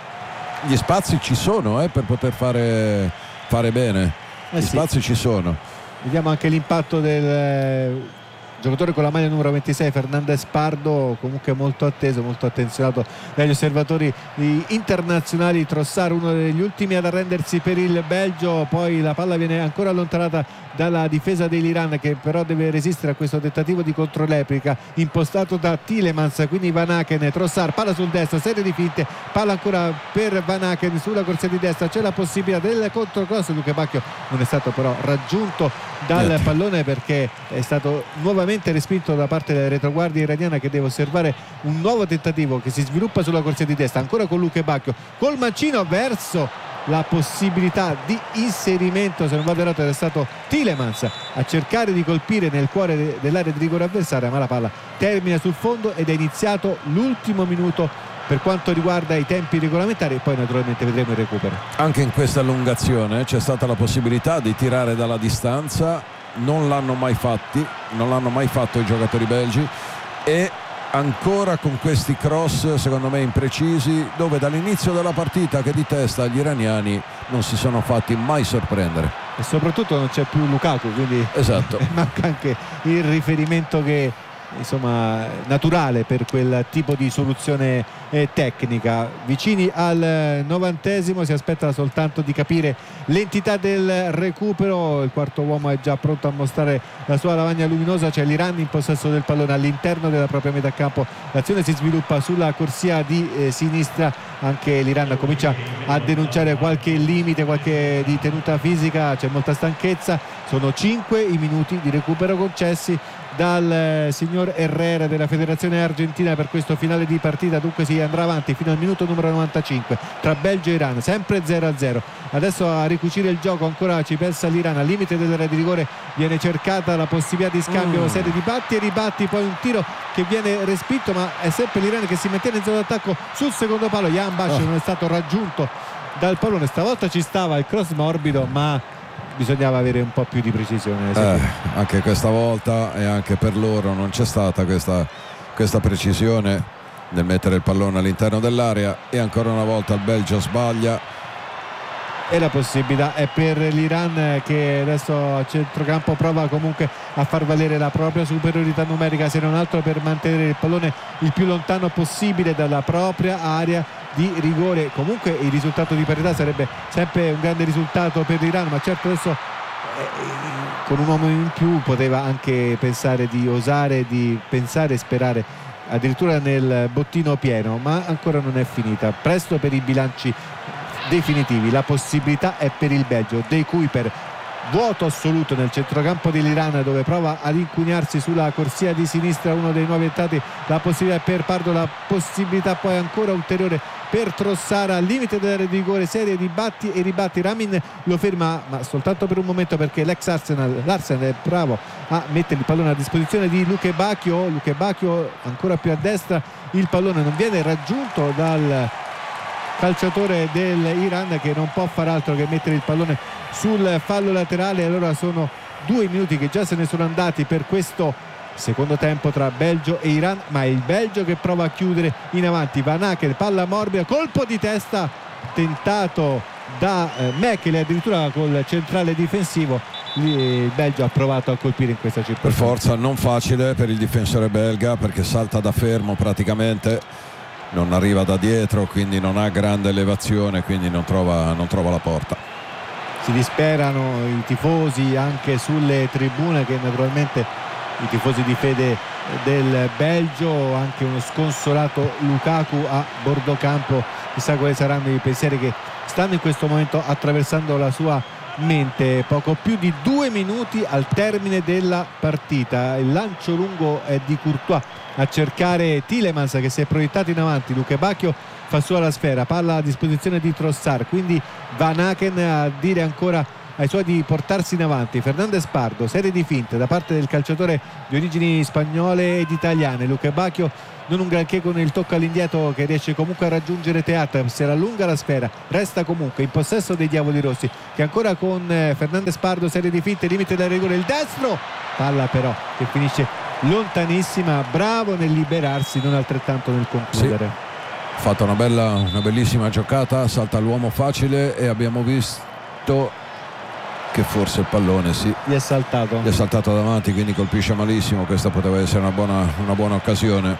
gli spazi ci sono eh, per poter fare, fare bene, eh gli sì. spazi ci sono. Vediamo anche l'impatto del giocatore con la maglia numero ventisei, Fernandez Pardo, comunque molto atteso, molto attenzionato dagli osservatori internazionali. Trossard uno degli ultimi ad arrendersi per il Belgio, poi la palla viene ancora allontanata dalla difesa dell'Iran che però deve resistere a questo tentativo di controreplica impostato da Tielemans, quindi Van Aken, Trossard, palla sul destro, serie di finte, palla ancora per Van Aken sulla corsia di destra, c'è la possibilità del controcross, Luke Bacchio non è stato però raggiunto dal Niente. pallone perché è stato nuovamente respinto da parte della retroguardia iraniana che deve osservare un nuovo tentativo che si sviluppa sulla corsia di destra, ancora con Luke Bacchio col mancino verso la possibilità di inserimento, se non vado errato è stato Tielemans a cercare di colpire nel cuore dell'area di rigore avversaria, ma la palla termina sul fondo ed è iniziato l'ultimo minuto per quanto riguarda i tempi regolamentari e poi naturalmente vedremo il recupero. Anche in questa allungazione c'è stata la possibilità di tirare dalla distanza, non l'hanno mai fatti, non l'hanno mai fatto i giocatori belgi, e ancora con questi cross secondo me imprecisi, dove dall'inizio della partita che di testa gli iraniani non si sono fatti mai sorprendere, e soprattutto non c'è più Lukaku, quindi esatto. manca anche il riferimento che insomma naturale per quel tipo di soluzione eh, tecnica. Vicini al novantesimo, si aspetta soltanto di capire l'entità del recupero, il quarto uomo è già pronto a mostrare la sua lavagna luminosa, c'è l'Iran in possesso del pallone all'interno della propria metà campo, l'azione si sviluppa sulla corsia di eh, sinistra, anche l'Iran comincia a denunciare qualche limite, qualche di tenuta fisica, c'è molta stanchezza, sono cinque i minuti di recupero concessi dal eh, signor Herrera della Federazione Argentina per questo finale di partita, dunque si andrà avanti fino al minuto numero novantacinque tra Belgio e Iran, sempre zero a zero. Adesso a ricucire il gioco ancora ci pensa l'Iran, al limite dell'area di rigore viene cercata la possibilità di scambio, mm. serie di batti e ribatti, poi un tiro che viene respinto, ma è sempre l'Iran che si mantiene in zona d'attacco sul secondo palo. Jan Bash oh. non è stato raggiunto dal pallone, stavolta ci stava il cross morbido, ma bisognava avere un po' più di precisione. Eh, anche questa volta e anche per loro non c'è stata questa, questa precisione nel mettere il pallone all'interno dell'area, e ancora una volta il Belgio sbaglia e la possibilità è per l'Iran che adesso a centrocampo prova comunque a far valere la propria superiorità numerica, se non altro per mantenere il pallone il più lontano possibile dalla propria area di rigore. Comunque il risultato di parità sarebbe sempre un grande risultato per l'Iran, ma certo adesso eh, con un uomo in più poteva anche pensare di osare, di pensare e sperare addirittura nel bottino pieno, ma ancora non è finita, presto per i bilanci definitivi. La possibilità è per il Belgio, De Kuyper, vuoto assoluto nel centrocampo dell'Iran, dove prova ad incunearsi sulla corsia di sinistra uno dei nuovi entrati, la possibilità per Pardo, la possibilità poi ancora ulteriore per Trossard al limite dell'area di rigore, serie di batti e ribatti. Ramin lo ferma, ma soltanto per un momento, perché l'ex Arsenal, l'Arsenal è bravo a mettere il pallone a disposizione di Luke Bacchio. Luke Bacchio ancora più a destra, il pallone non viene raggiunto dal calciatore dell'Iran, che non può far altro che mettere il pallone sul fallo laterale. Allora sono due minuti che già se ne sono andati per questo secondo tempo tra Belgio e Iran, ma è il Belgio che prova a chiudere in avanti. Van Aken, palla morbida, colpo di testa tentato da eh, Mechele, addirittura col centrale difensivo. Il Belgio ha provato a colpire in questa circostanza. Per forza non facile per il difensore belga, perché salta da fermo praticamente, non arriva da dietro, quindi non ha grande elevazione, quindi non trova, non trova la porta. si disperano i tifosi anche sulle tribune, che naturalmente i tifosi di fede del Belgio, anche uno sconsolato Lukaku a bordo campo. Chissà quali saranno i pensieri che stanno in questo momento attraversando la sua mente. Poco più di due minuti al termine della partita, il lancio lungo è di Courtois a cercare Tielemans, che si è proiettato in avanti. Luke Bacchio fa sua la sfera, palla a disposizione di Trossard, quindi Van Aken a dire ancora ai suoi di portarsi in avanti. Fernandez Pardo, serie di finte da parte del calciatore di origini spagnole ed italiane. Luke Bacchio non un granché con il tocco all'indietro, che riesce comunque a raggiungere Teat, se la allunga la sfera, resta comunque in possesso dei Diavoli Rossi, che ancora con Fernandez Pardo, serie di finte, limite del rigore, il destro, palla però che finisce lontanissima. Bravo nel liberarsi, non altrettanto nel concludere. Sì. Fatto una bella, una bellissima giocata, salta l'uomo facile e abbiamo visto che forse il pallone sì, gli è saltato gli è saltato davanti, quindi colpisce malissimo. Questa poteva essere una buona, una buona occasione.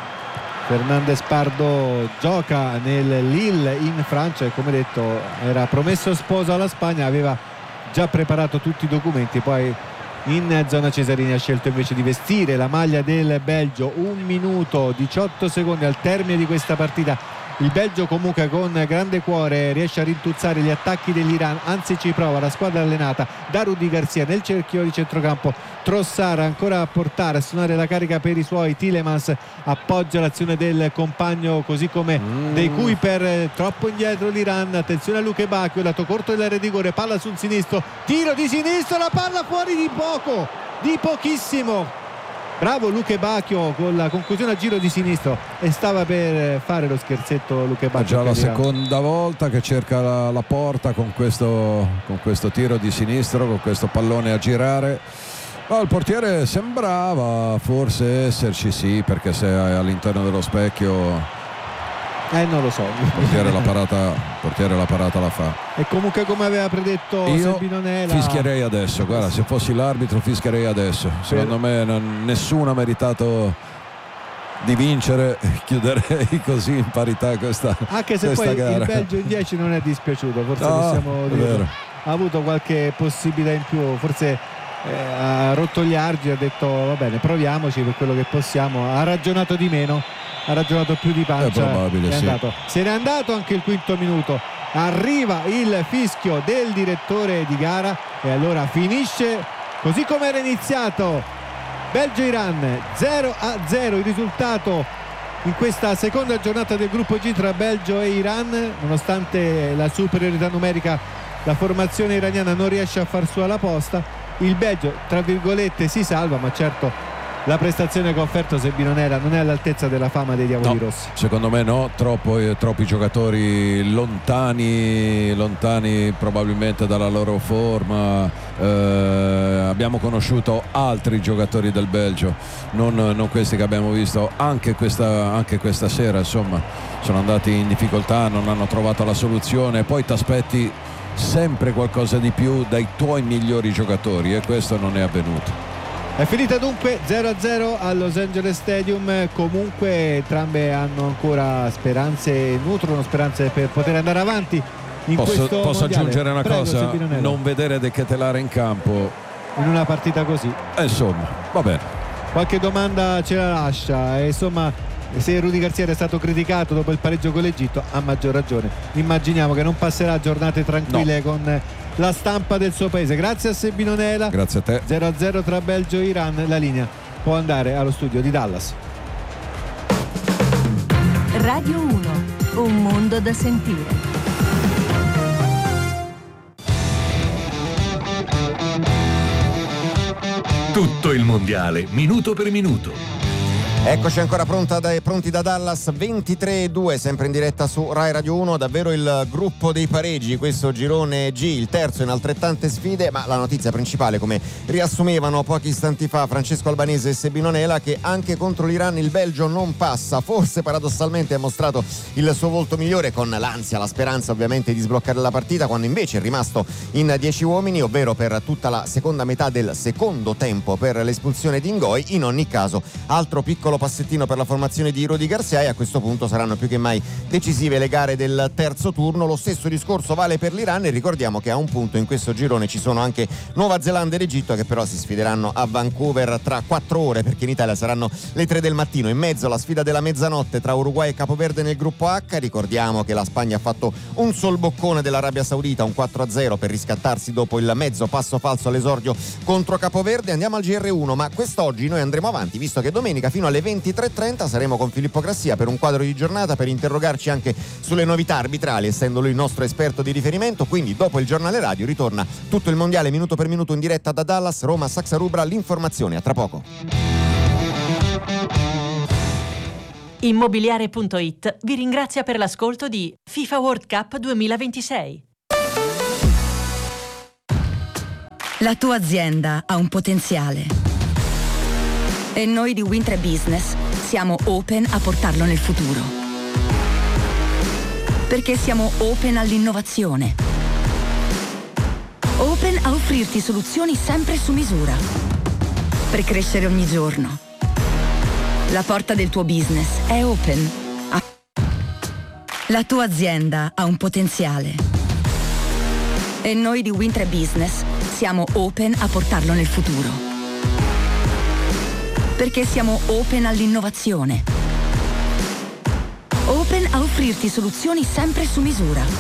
Fernandez Pardo gioca nel Lille in Francia e, come detto, era promesso sposo alla Spagna, aveva già preparato tutti i documenti, poi in zona Cesarini ha scelto invece di vestire la maglia del Belgio. Un minuto diciotto secondi al termine di questa partita. Il Belgio comunque con grande cuore riesce a rintuzzare gli attacchi dell'Iran, anzi ci prova la squadra allenata da Rudy Garcia nel cerchio di centrocampo. Trossard ancora a portare, a suonare la carica per i suoi. Tielemans appoggia l'azione del compagno, così come mm. dei Kuiper. Troppo indietro l'Iran, attenzione a Luke Bacchio, dato corto dell'area di rigore, palla sul sinistro, tiro di sinistro, la palla fuori di poco, di pochissimo. Bravo Luke Bacchio con la conclusione a giro di sinistro, e stava per fare lo scherzetto Luke Bacchio. È già la seconda volta che cerca la, la porta con questo, con questo tiro di sinistro, con questo pallone a girare. Ma il portiere sembrava forse esserci, sì, perché se è all'interno dello specchio eh non lo so, il portiere la parata, portiere la parata la fa. E comunque, come aveva predetto io Sebinonela, fischierei adesso, guarda, se fossi l'arbitro fischierei adesso. Secondo me non, nessuno ha meritato di vincere, chiuderei così in parità questa, anche se questa poi gara. Il Belgio in dieci non è dispiaciuto, forse no, possiamo dire, ha avuto qualche possibilità in più, forse eh, ha rotto gli argini, ha detto va bene, proviamoci per quello che possiamo, ha ragionato di meno, ha ragionato più di pancia, è probabile, è sì. andato. Se n'è andato anche il quinto minuto, arriva il fischio del direttore di gara e allora finisce così come era iniziato. Belgio-Iran zero a zero il risultato in questa seconda giornata del gruppo G tra Belgio e Iran. Nonostante la superiorità numerica, la formazione iraniana non riesce a far sua la posta. Il Belgio, tra virgolette, si salva, ma certo la prestazione che ha offerto Sebinonela non è all'altezza della fama dei Diavoli no, Rossi. Secondo me no, troppo, eh, troppi giocatori lontani, lontani probabilmente dalla loro forma. Eh, abbiamo conosciuto altri giocatori del Belgio, non, non questi che abbiamo visto anche questa, anche questa sera. Insomma, sono andati in difficoltà, non hanno trovato la soluzione, poi ti aspetti sempre qualcosa di più dai tuoi migliori giocatori e questo non è avvenuto. È finita dunque zero a zero al Los Angeles Stadium. Comunque entrambe hanno ancora speranze, nutrono speranze per poter andare avanti in posso, questo posso mondiale. aggiungere una Prego, cosa, Sebinonela. non vedere De Ketelaere in campo in una partita così, eh, insomma, va bene, qualche domanda ce la lascia. E insomma, se Rudy Garcia è stato criticato dopo il pareggio con l'Egitto, a maggior ragione immaginiamo che non passerà giornate tranquille no. con la stampa del suo paese. Grazie a Sebinonela, grazie a te. zero a zero tra Belgio e Iran. La linea può andare allo studio di Dallas. Radio uno, un mondo da sentire. Tutto il mondiale, minuto per minuto. Eccoci ancora pronta da, pronti da Dallas, ventitré e due, sempre in diretta su Rai Radio uno. Davvero il gruppo dei pareggi, questo girone G, il terzo in altrettante sfide, ma la notizia principale, come riassumevano pochi istanti fa Francesco Albanese e Sebinonela, che anche contro l'Iran il Belgio non passa. Forse paradossalmente ha mostrato il suo volto migliore, con l'ansia, la speranza ovviamente di sbloccare la partita, quando invece è rimasto in dieci uomini, ovvero per tutta la seconda metà del secondo tempo per l'espulsione di Ngoy. In ogni caso, altro piccolo piccolo passettino per la formazione di Rudy Garcia e a questo punto saranno più che mai decisive le gare del terzo turno. Lo stesso discorso vale per l'Iran e ricordiamo che a un punto in questo girone ci sono anche Nuova Zelanda ed Egitto che però si sfideranno a Vancouver tra quattro ore, perché in Italia saranno le tre del mattino. In mezzo la sfida della mezzanotte tra Uruguay e Capoverde nel gruppo H. Ricordiamo che la Spagna ha fatto un solboccone dell'Arabia Saudita, un quattro a zero per riscattarsi dopo il mezzo passo falso all'esordio contro Capoverde. Andiamo al G R uno, ma quest'oggi noi andremo avanti visto che domenica fino alle ventitré e trenta saremo con Filippo Grassia per un quadro di giornata per interrogarci anche sulle novità arbitrali, essendo lui il nostro esperto di riferimento. Quindi dopo il giornale radio ritorna tutto il mondiale minuto per minuto in diretta da Dallas, Roma, Saxa Rubra, l'informazione. A tra poco. Immobiliare punto it vi ringrazia per l'ascolto di FIFA World Cup duemilaventisei. La tua azienda ha un potenziale e noi di Wintre Business siamo open a portarlo nel futuro, perché siamo open all'innovazione, open a offrirti soluzioni sempre su misura per crescere ogni giorno. La porta del tuo business è open. La tua azienda ha un potenziale e noi di Wintre Business siamo open a portarlo nel futuro, perché siamo open all'innovazione, open a offrirti soluzioni sempre su misura